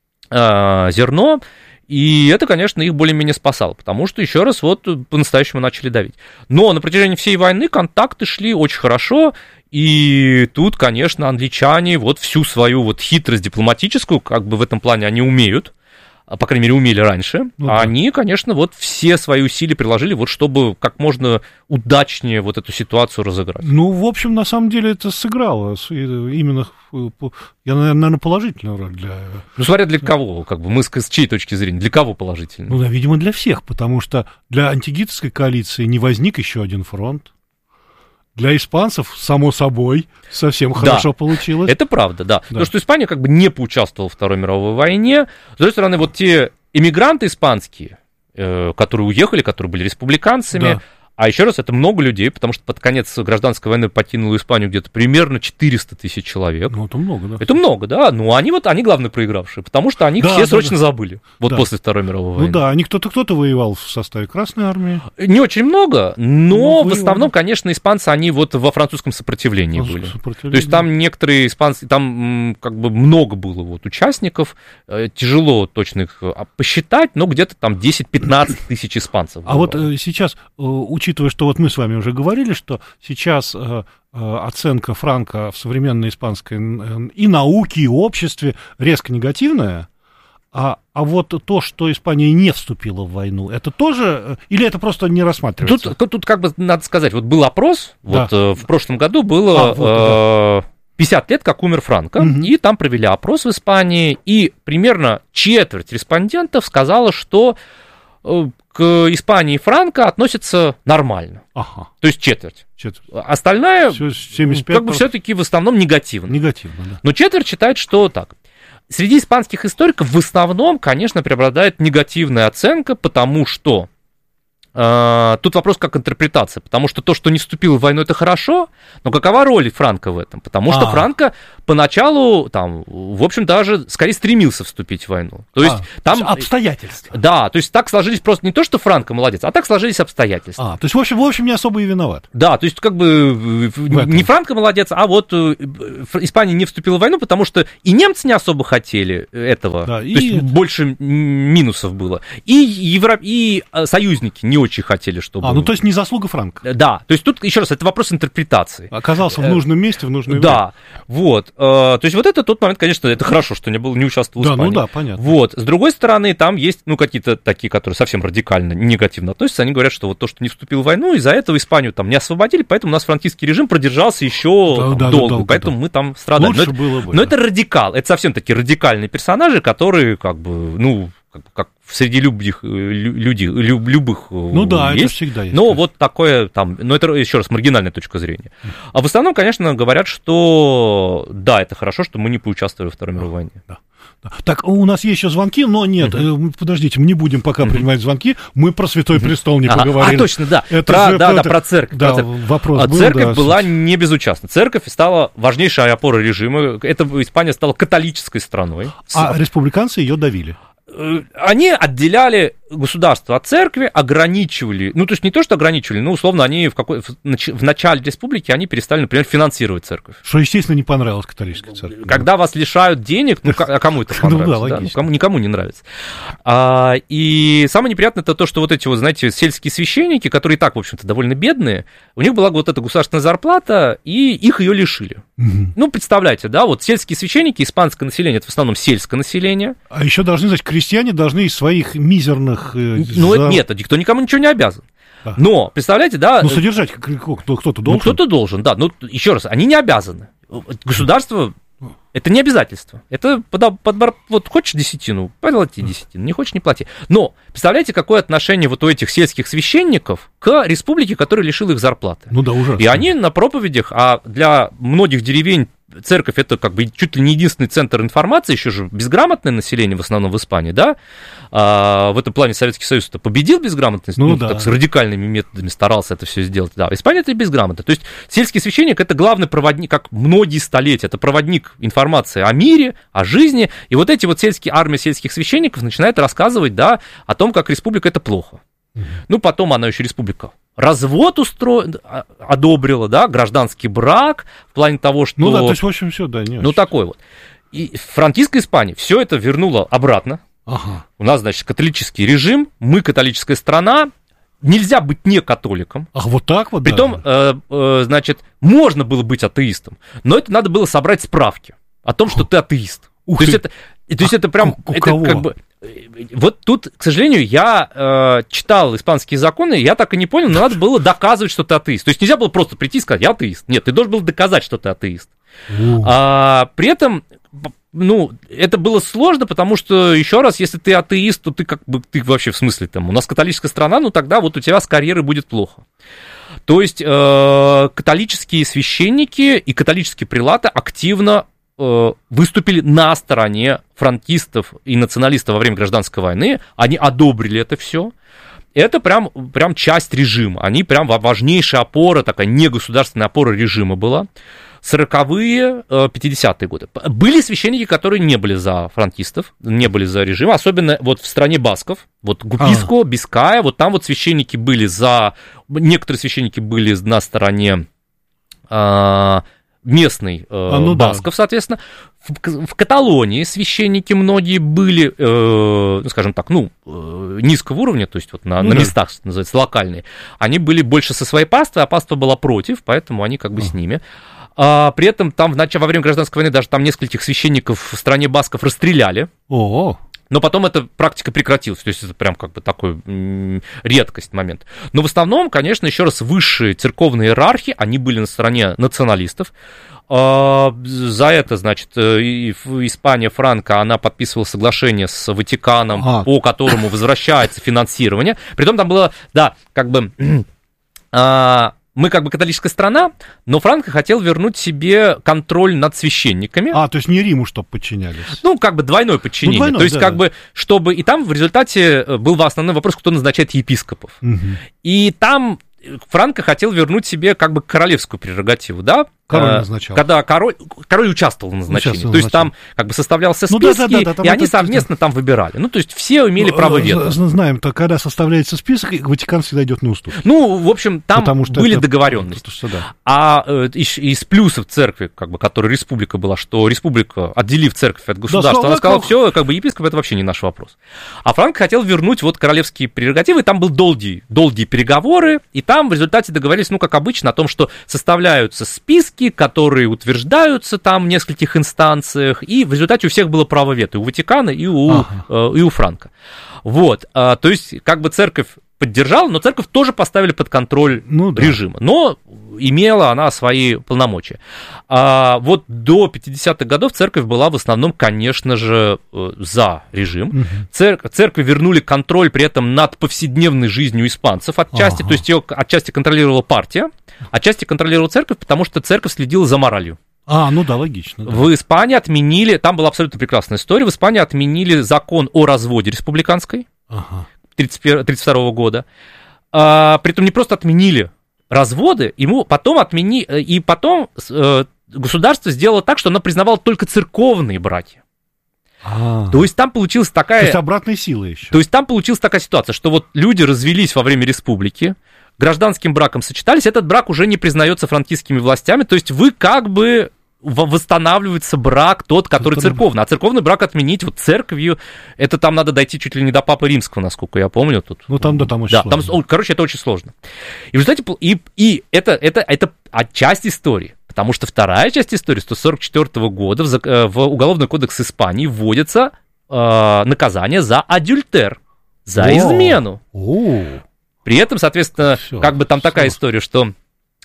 зерно. И это, конечно, их более-менее спасало, потому что, еще раз, вот по-настоящему начали давить. Но на протяжении всей войны контакты шли очень хорошо, и тут, конечно, англичане вот всю свою вот хитрость дипломатическую, как бы в этом плане они умеют, по крайней мере, умели раньше, ну, да. они, конечно, вот все свои усилия приложили, вот чтобы как можно удачнее вот эту ситуацию разыграть. Ну, в общем, на самом деле это сыграло именно, я, наверное, положительную роль для... Ну, смотря для кого, как бы, мы с чьей точки зрения, для кого положительную? Ну, да, видимо, для всех, потому что для антигитлеровской коалиции не возник еще один фронт. Для испанцев, само собой, совсем да, хорошо получилось. Это правда, да. да. Потому что Испания как бы не поучаствовала в Второй мировой войне. С другой стороны, вот те эмигранты испанские, э, которые уехали, которые были республиканцами, да. А еще раз, это много людей, потому что под конец гражданской войны покинуло Испанию где-то примерно четыреста тысяч человек. Ну, это много, да. Это много, да. Ну, они вот, они главные проигравшие, потому что они да, все да, срочно да. забыли. Вот да. после Второй мировой войны. Ну да, они кто-то, кто-то воевал в составе Красной армии. Не очень много, но ну, в основном, конечно, испанцы, они вот во французском сопротивлении были. Сопротивление. То есть там некоторые испанцы, там как бы много было вот участников, тяжело точно их посчитать, но где-то там десять-пятнадцать тысяч испанцев. А вот сейчас, учитывая, что вот мы с вами уже говорили, что сейчас оценка Франко в современной испанской и науке, и обществе резко негативная, а, а вот то, что Испания не вступила в войну, это тоже, или это просто не рассматривается? Тут, тут как бы надо сказать, вот был опрос, да. вот в прошлом году было а, вот, э, да. пятьдесят лет, как умер Франко, угу. и там провели опрос в Испании, и примерно четверть респондентов сказала, что к Испании Франко относятся нормально. Ага. То есть четверть. четверть. Остальная семьдесят пять процентов. Как бы все-таки в основном негативно. Негативно, да. Но четверть считает, что так. Среди испанских историков в основном, конечно, преобладает негативная оценка, потому что э, тут вопрос как интерпретация, потому что то, что не вступил в войну, это хорошо, но какова роль Франко в этом? Потому что а. Франко поначалу, там, в общем, даже скорее стремился вступить в войну. То есть а, там... обстоятельства. Да, то есть так сложились просто не то, что Франко молодец, а так сложились обстоятельства. А, то есть, в общем, в общем, не особо и виноват. Да, то есть, как бы, не Франко молодец, а вот Испания не вступила в войну, потому что и немцы не особо хотели этого, да, то и... есть больше минусов было, и, Евро... и союзники не очень хотели, чтобы... А, ну то есть не заслуга Франко. Да, то есть тут, еще раз, это вопрос интерпретации. Оказался в нужном месте, в нужное время. Да, вот. То есть вот это тот момент, конечно, это хорошо, что не, был, не участвовал в да, Испании. Ну да, понятно. Вот. С другой стороны, там есть, ну, какие-то такие, которые совсем радикально негативно относятся. Они говорят, что вот то, что не вступил в войну, из-за этого Испанию там не освободили, поэтому у нас франкистский режим продержался еще да, там, да, долго, долго, поэтому да. мы там страдали. Лучше но было это, бы, но да. это радикал, это совсем такие радикальные персонажи, которые, как бы, ну... Как, как среди любых, людей, любых ну да, есть, это всегда есть. Но конечно. Вот такое там, ну это еще раз маргинальная точка зрения. А в основном, конечно, говорят, что да, это хорошо, что мы не поучаствовали во Второй мировой войне. Да. Так, у нас есть еще звонки, но нет, uh-huh. подождите, мы не будем пока uh-huh. принимать звонки, мы про Святой uh-huh. Престол не ага. поговорили. А, точно, да, это про, же, да, это, да, про церковь. Да, про церковь. Вопрос а был, церковь да, была не безучастна. Церковь стала важнейшей опорой режима, это Испания стала католической страной. А республиканцы ее давили? Они отделяли государство от церкви, ограничивали, ну, то есть не то, что ограничивали, но, условно, они в, какой, в, в начале республики, они перестали, например, финансировать церковь. Что, естественно, не понравилось католической церкви. Когда вас лишают денег, ну, а кому это понравится? Ну, да, да? Ну, кому, никому не нравится. А, и самое неприятное, это то, что вот эти, вот, знаете, сельские священники, которые и так, в общем-то, довольно бедные, у них была вот эта государственная зарплата, и их ее лишили. Угу. Ну, представляете, да, вот сельские священники, испанское население, это в основном сельское население. А еще должны, значит, крестьяне должны из своих мизерных... Ну, за... нет, никто никому ничего не обязан. Да. Но, представляете, да... Ну, содержать кто-то должен. Ну, кто-то должен, да. Ну, еще раз, они не обязаны. Государство... Это не обязательство. Это под, под, вот хочешь десятину, плати десятину, не хочешь, не плати. Но представляете, какое отношение вот у этих сельских священников к республике, которая лишила их зарплаты. Ну да, ужасно. И они на проповедях, а для многих деревень церковь это как бы чуть ли не единственный центр информации, еще же безграмотное население в основном в Испании, да, а, в этом плане Советский Союз -то победил безграмотность, ну, ну да. так с радикальными методами старался это все сделать, да, Испания это безграмотно, то есть сельский священник это главный проводник, как многие столетия, это проводник информации о мире, о жизни, и вот эти вот сельские, армия сельских священников начинает рассказывать, да, о том, как республика это плохо. Ну, потом она еще республика развод устроила, одобрила, да, гражданский брак, в плане того, что... Ну да, то есть, в общем, все, да, не Ну, очень. Такой вот. И франкистская Испания все это вернула обратно. Ага. У нас, значит, католический режим, мы католическая страна, нельзя быть не католиком. Ах, вот так вот, Притом, да. э, э, значит, можно было быть атеистом, но это надо было собрать справки о том, что ты атеист. Ух то ты. есть это, то есть а, это прям... У, у это кого? как бы... Вот тут, к сожалению, я э, читал испанские законы, я так и не понял, но надо было доказывать, что ты атеист. То есть нельзя было просто прийти и сказать, я атеист. Нет, ты должен был доказать, что ты атеист. А, при этом, ну, это было сложно, потому что, еще раз, если ты атеист, то ты как бы, ты вообще в смысле там, у нас католическая страна, ну тогда вот у тебя с карьерой будет плохо. То есть э, католические священники и католические прелаты активно выступили на стороне франкистов и националистов во время гражданской войны, они одобрили это все. Это прям, прям часть режима, они прям важнейшая опора, такая негосударственная опора режима была. сороковые, пятидесятые годы. Были священники, которые не были за франкистов, не были за режим, особенно вот в стране басков, вот Гуписко, а. Биская, вот там вот священники были за, некоторые священники были на стороне местный э, а, ну басков, да. соответственно. В, в Каталонии священники многие были, э, ну, скажем так, ну, э, низкого уровня, то есть вот на, ну, на да. местах, что называется, локальные, они были больше со своей паствой, а паства была против, поэтому они как бы а. с ними. А, при этом там в нач... во время гражданской войны даже там нескольких священников в стране басков расстреляли. О-о. Но потом эта практика прекратилась, то есть это прям как бы такой м- редкость момент. Но в основном, конечно, еще раз, высшие церковные иерархи, они были на стороне националистов. А, за это, значит, и Испания, Франко, она подписывала соглашение с Ватиканом, а. по которому возвращается финансирование. Притом там было, да, как бы... А, мы как бы католическая страна, но Франко хотел вернуть себе контроль над священниками. А, то есть не Риму, чтобы подчинялись. Ну, как бы двойное подчинение. Ну, двойное, то есть, да, как да. бы, чтобы... И там в результате был основной вопрос, кто назначает епископов. Угу. И там Франко хотел вернуть себе как бы королевскую прерогативу, да? Король назначал. Когда король, король участвовал в назначении. Участвовал, то есть там как бы составлялся список, ну, да, да, да, да, и они совместно там выбирали. Ну, то есть все имели ну, право вето. Знаем, то когда составляется список, Ватикан всегда идет на уступки. Ну, в общем, там были это... договоренности. Что, да. А э, из, из плюсов церкви, как бы, которой республика была, что республика, отделив церковь от государства, да, она сказала, все, как бы епископ, это вообще не наш вопрос. А Франко хотел вернуть вот королевские прерогативы, и там был долгие, долгие переговоры, и там в результате договорились, ну, как обычно, о том, что составляются списки, которые утверждаются там в нескольких инстанциях, и в результате у всех было право вето, и у Ватикана, и у, ага. э, и у Франко. Вот, а, то есть, как бы церковь поддержала, но церковь тоже поставили под контроль ну, да. режима, но имела она свои полномочия. А вот до пятидесятых годов церковь была в основном, конечно же, за режим. Угу. Цер- церкви вернули контроль при этом над повседневной жизнью испанцев отчасти, ага. то есть ее отчасти контролировала партия, отчасти контролировала церковь, потому что церковь следила за моралью. А, ну да, логично. Да. В Испании отменили, там была абсолютно прекрасная история, в Испании отменили закон о разводе республиканской, ага. тридцать второго года. А, притом не просто отменили разводы, ему потом отмени... и потом э, государство сделало так, что оно признавало только церковные браки. А-а-а. То есть там получилась такая... То есть обратной силы еще. То есть там получилась такая ситуация, что вот люди развелись во время республики, гражданским браком сочетались, этот брак уже не признается франкистскими властями, то есть вы как бы... восстанавливается брак тот, который церковный. А церковный брак отменить вот церковью, это там надо дойти чуть ли не до Папы Римского, насколько я помню. Тут. Ну, там, да, там очень да, сложно. Там, короче, это очень сложно. И в результате, и, и это, это, это часть истории, потому что вторая часть истории, сто сорок четвёртого года в, в Уголовный кодекс Испании вводится э, наказание за адюльтер, за О! измену. О! При этом, соответственно, Всё, как бы там Всё. такая история, что...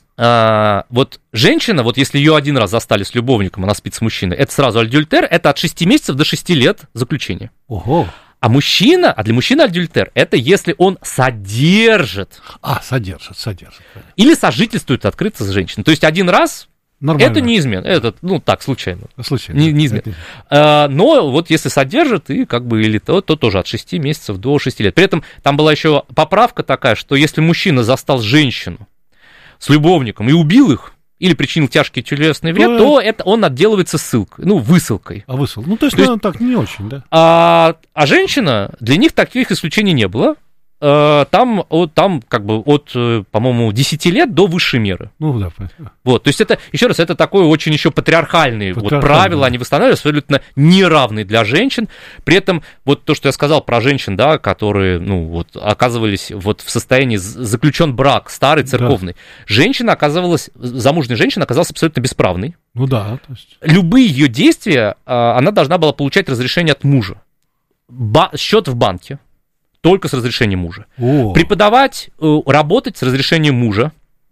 А, вот женщина, вот если ее один раз застали с любовником, она спит с мужчиной, это сразу адюльтер, это от шести месяцев до шести лет заключения. Ого. А мужчина, а для мужчины адюльтер, это если он содержит. А, содержит, содержит. Или сожительствует открыто с женщиной. То есть один раз, нормально. Это не измена, это, ну так, случайно. Случайно. Не, не измена. Это... А, но вот если содержит, и как бы, или то, то тоже от шести месяцев до шести лет. При этом там была еще поправка такая, что если мужчина застал женщину с любовником и убил их, или причинил тяжкий телесный вред, то, то это он отделывается ссылкой, ну, высылкой. А высылка? Ну, то есть, то есть так не очень, да? А, а женщина, для них таких исключений не было. Там, от, там как бы от, по-моему, десяти лет до высшей меры. Ну, да. Вот, то есть это, еще раз, это такое очень еще патриархальные вот правила, они восстанавливаются, абсолютно неравные для женщин. При этом, вот то, что я сказал про женщин, да, которые, ну, вот, оказывались вот в состоянии, заключен брак старый, церковный. Да. Женщина оказывалась, замужняя женщина оказалась абсолютно бесправной. Ну да. То есть... Любые ее действия, она должна была получать разрешение от мужа. Ба- счет в банке. Только с разрешения мужа. О. Преподавать, работать с разрешением мужа,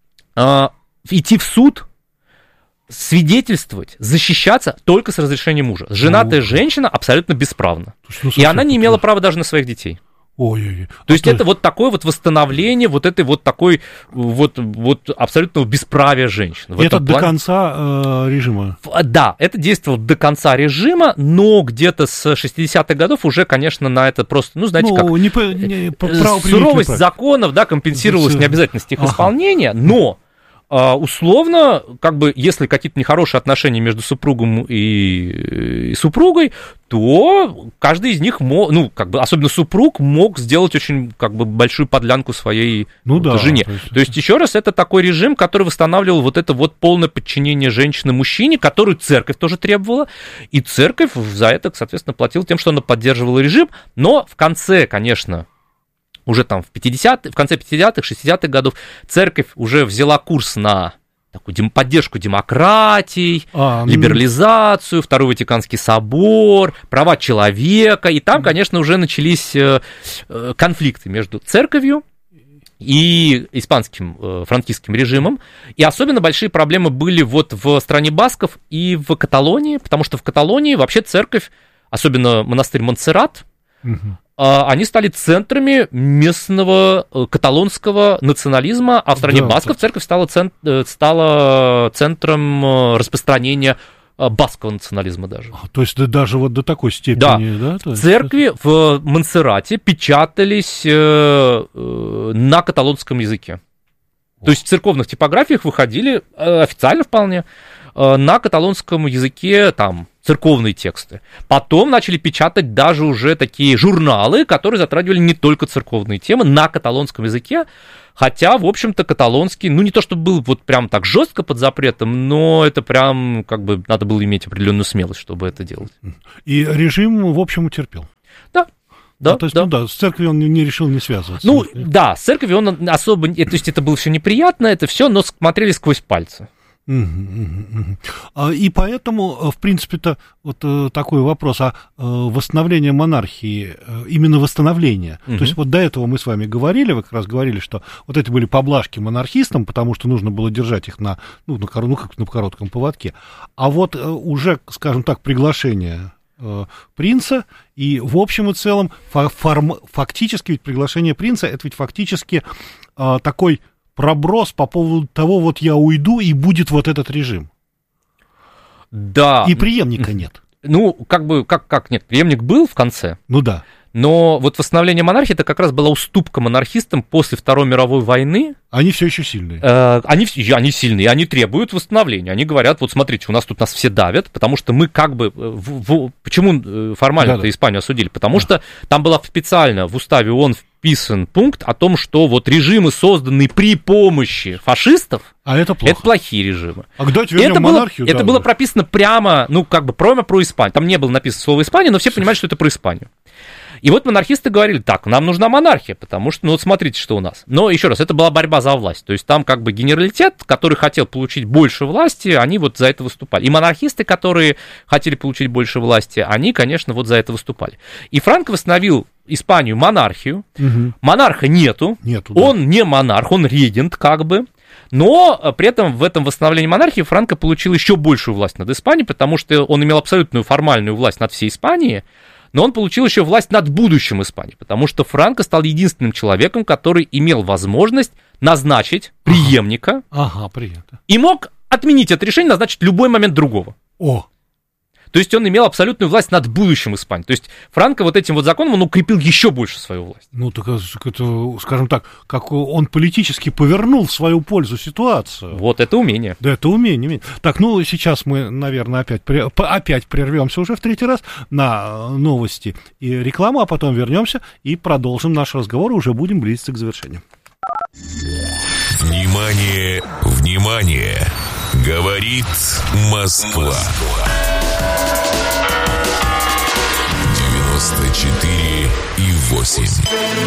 идти в суд, свидетельствовать, защищаться только с разрешения мужа. Женатая О. женщина абсолютно бесправна. Есть, ну, и она не имела права даже на своих детей. Ой-ой-ой. То есть а это то... вот такое вот восстановление вот этой вот такой вот, вот абсолютного бесправия женщин. И это до плане... конца э, режима? Да, это действовало до конца режима, но где-то с шестидесятых годов уже, конечно, на это просто, ну, знаете, ну, как... Не по, не, по, суровость законов, да, компенсировалась необязательность их ага. исполнения, но... условно, как бы, если какие-то нехорошие отношения между супругом и, и супругой, то каждый из них мог, ну, как бы, особенно супруг, мог сделать очень, как бы, большую подлянку своей ну, да, жене. То есть... то есть, еще раз, это такой режим, который восстанавливал вот это вот полное подчинение женщины мужчине, которую церковь тоже требовала, и церковь за это, соответственно, платила тем, что она поддерживала режим, но в конце, конечно, уже там в пятидесятых, в конце пятидесятых, шестидесятых годов церковь уже взяла курс на такую дем, поддержку демократий, а, либерализацию, Второй Ватиканский собор, права человека, и там, конечно, уже начались э, конфликты между церковью и испанским э, франкистским режимом, и особенно большие проблемы были вот в стране басков и в Каталонии, потому что в Каталонии вообще церковь, особенно монастырь Монсеррат, угу. они стали центрами местного каталонского национализма, а в стране да, басков церковь стала, цент, стала центром распространения баскского национализма даже. То есть даже вот до такой степени, да? да? То есть... Церкви в Монсеррате печатались на каталонском языке. То есть в церковных типографиях выходили официально вполне на каталонском языке там церковные тексты. Потом начали печатать даже уже такие журналы, которые затрагивали не только церковные темы на каталонском языке, хотя, в общем-то, каталонский, ну, не то чтобы был вот прям так жестко под запретом, но это прям, как бы, надо было иметь определенную смелость, чтобы это делать. И режим, в общем, утерпел. Да. Да, а, то есть, да. Ну да, с церковью он не решил не связываться. Ну, да, с церковью он особо, то есть это было все неприятно, это все, но смотрели сквозь пальцы. И поэтому, в принципе-то, вот такой вопрос, а восстановление монархии, именно восстановление, угу. то есть вот до этого мы с вами говорили, вы как раз говорили, что вот это были поблажки монархистам, потому что нужно было держать их на, ну, на, ну, как на коротком поводке, а вот уже, скажем так, приглашение принца, и в общем и целом форм, фактически ведь приглашение принца, это ведь фактически такой проброс по поводу того, вот я уйду, и будет вот этот режим. Да. И преемника нет. Ну, как бы, как, как нет, преемник был в конце. Ну да. Но вот восстановление монархии, это как раз была уступка монархистам после Второй мировой войны. Они все еще сильные. Э, они, они сильные, они требуют восстановления. Они говорят, вот смотрите, у нас тут нас все давят, потому что мы как бы... В, в, почему формально-то да, Испанию осудили? Потому да. что там было специально в уставе ООН вписан пункт о том, что вот режимы, созданные при помощи фашистов, а это плохо. Это плохие режимы. А давайте вернем это монархию. Было, да, это было прописано прямо, ну, как бы прямо про Испанию. Там не было написано слово Испания, но все понимают, что это про Испанию. И вот монархисты говорили, так, нам нужна монархия, потому что, ну вот смотрите, что у нас. Но еще раз, это была борьба за власть. То есть там как бы генералитет, который хотел получить больше власти, они вот за это выступали. И монархисты, которые хотели получить больше власти, они, конечно, вот за это выступали. И Франко восстановил Испанию монархию. Угу. Монарха нету, нету да. Он не монарх, он регент как бы. Но при этом в этом восстановлении монархии Франко получил еще большую власть над Испанией, потому что он имел абсолютную формальную власть над всей Испанией, но он получил еще власть над будущим Испании, потому что Франко стал единственным человеком, который имел возможность назначить преемника, ага, ага, и мог отменить это решение, назначить любой момент другого. О. То есть он имел абсолютную власть над будущим Испании. То есть Франко вот этим вот законом он укрепил еще больше свою власть. Ну, так это, скажем так, как он политически повернул в свою пользу ситуацию. Вот это умение. Да, это умение. умение. Так, ну, сейчас мы, наверное, опять, опять прервемся уже в третий раз на новости и рекламу, а потом вернемся и продолжим наш разговор, и уже будем близиться к завершению. Внимание, внимание! Говорит Москва. девяносто четыре и восемь.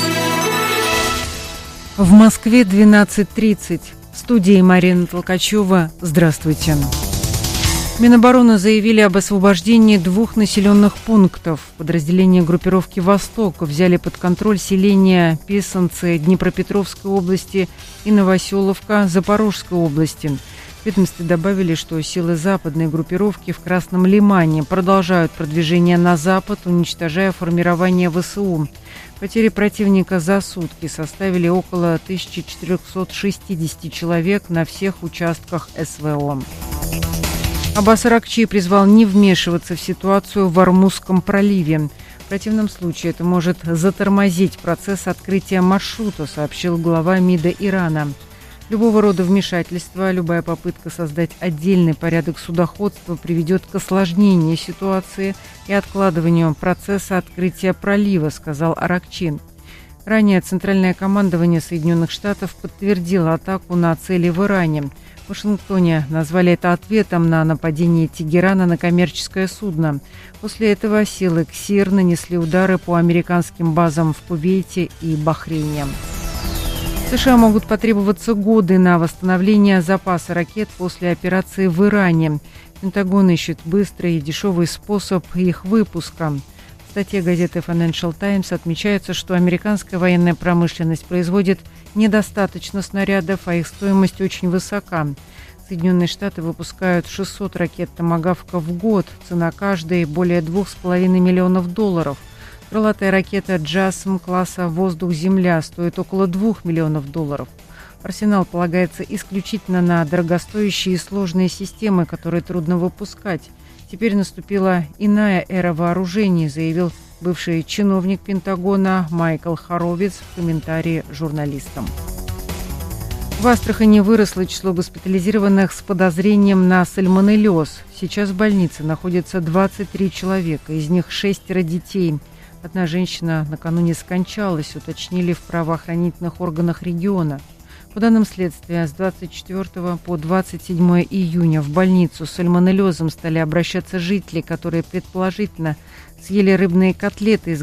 В Москве двенадцать тридцать. В студии Марина Толкачева. Здравствуйте. Минобороны заявили об освобождении двух населенных пунктов. Подразделения группировки «Восток» взяли под контроль селения Писанцы Днепропетровской области и Новоселовка Запорожской области. В ведомстве добавили, что силы западной группировки в Красном Лимане продолжают продвижение на запад, уничтожая формирование ВСУ. Потери противника за сутки составили около тысяча четыреста шестьдесят человек на всех участках СВО. Аббас Аракчи призвал не вмешиваться в ситуацию в Ормузском проливе. В противном случае это может затормозить процесс открытия маршрута, сообщил глава МИДа Ирана. Любого рода вмешательство, любая попытка создать отдельный порядок судоходства приведет к осложнению ситуации и откладыванию процесса открытия пролива, сказал Аракчи. Ранее Центральное командование Соединенных Штатов подтвердило атаку на цели в Иране. В Вашингтоне назвали это ответом на нападение Тегерана на коммерческое судно. После этого силы КСИР нанесли удары по американским базам в Кувейте и Бахрейне. США могут потребоваться годы на восстановление запаса ракет после операции в Иране. Пентагон ищет быстрый и дешевый способ их выпуска. В статье газеты Financial Times отмечается, что американская военная промышленность производит недостаточно снарядов, а их стоимость очень высока. Соединенные Штаты выпускают шестьсот ракет «Томагавка» в год. Цена каждой более двух с половиной миллионов долларов. Крылатая ракета «Джасм» класса «Воздух-Земля» стоит около двух миллионов долларов. Арсенал полагается исключительно на дорогостоящие и сложные системы, которые трудно выпускать. Теперь наступила иная эра вооружений, заявил бывший чиновник Пентагона Майкл Хоровиц в комментарии журналистам. В Астрахани выросло число госпитализированных с подозрением на сальмонеллез. Сейчас в больнице находится двадцать три человека, из них шестеро детей. Одна женщина накануне скончалась, уточнили в правоохранительных органах региона. По данным следствия, с двадцать четвёртого по двадцать седьмое июня в больницу с сальмонеллезом стали обращаться жители, которые предположительно съели рыбные котлеты из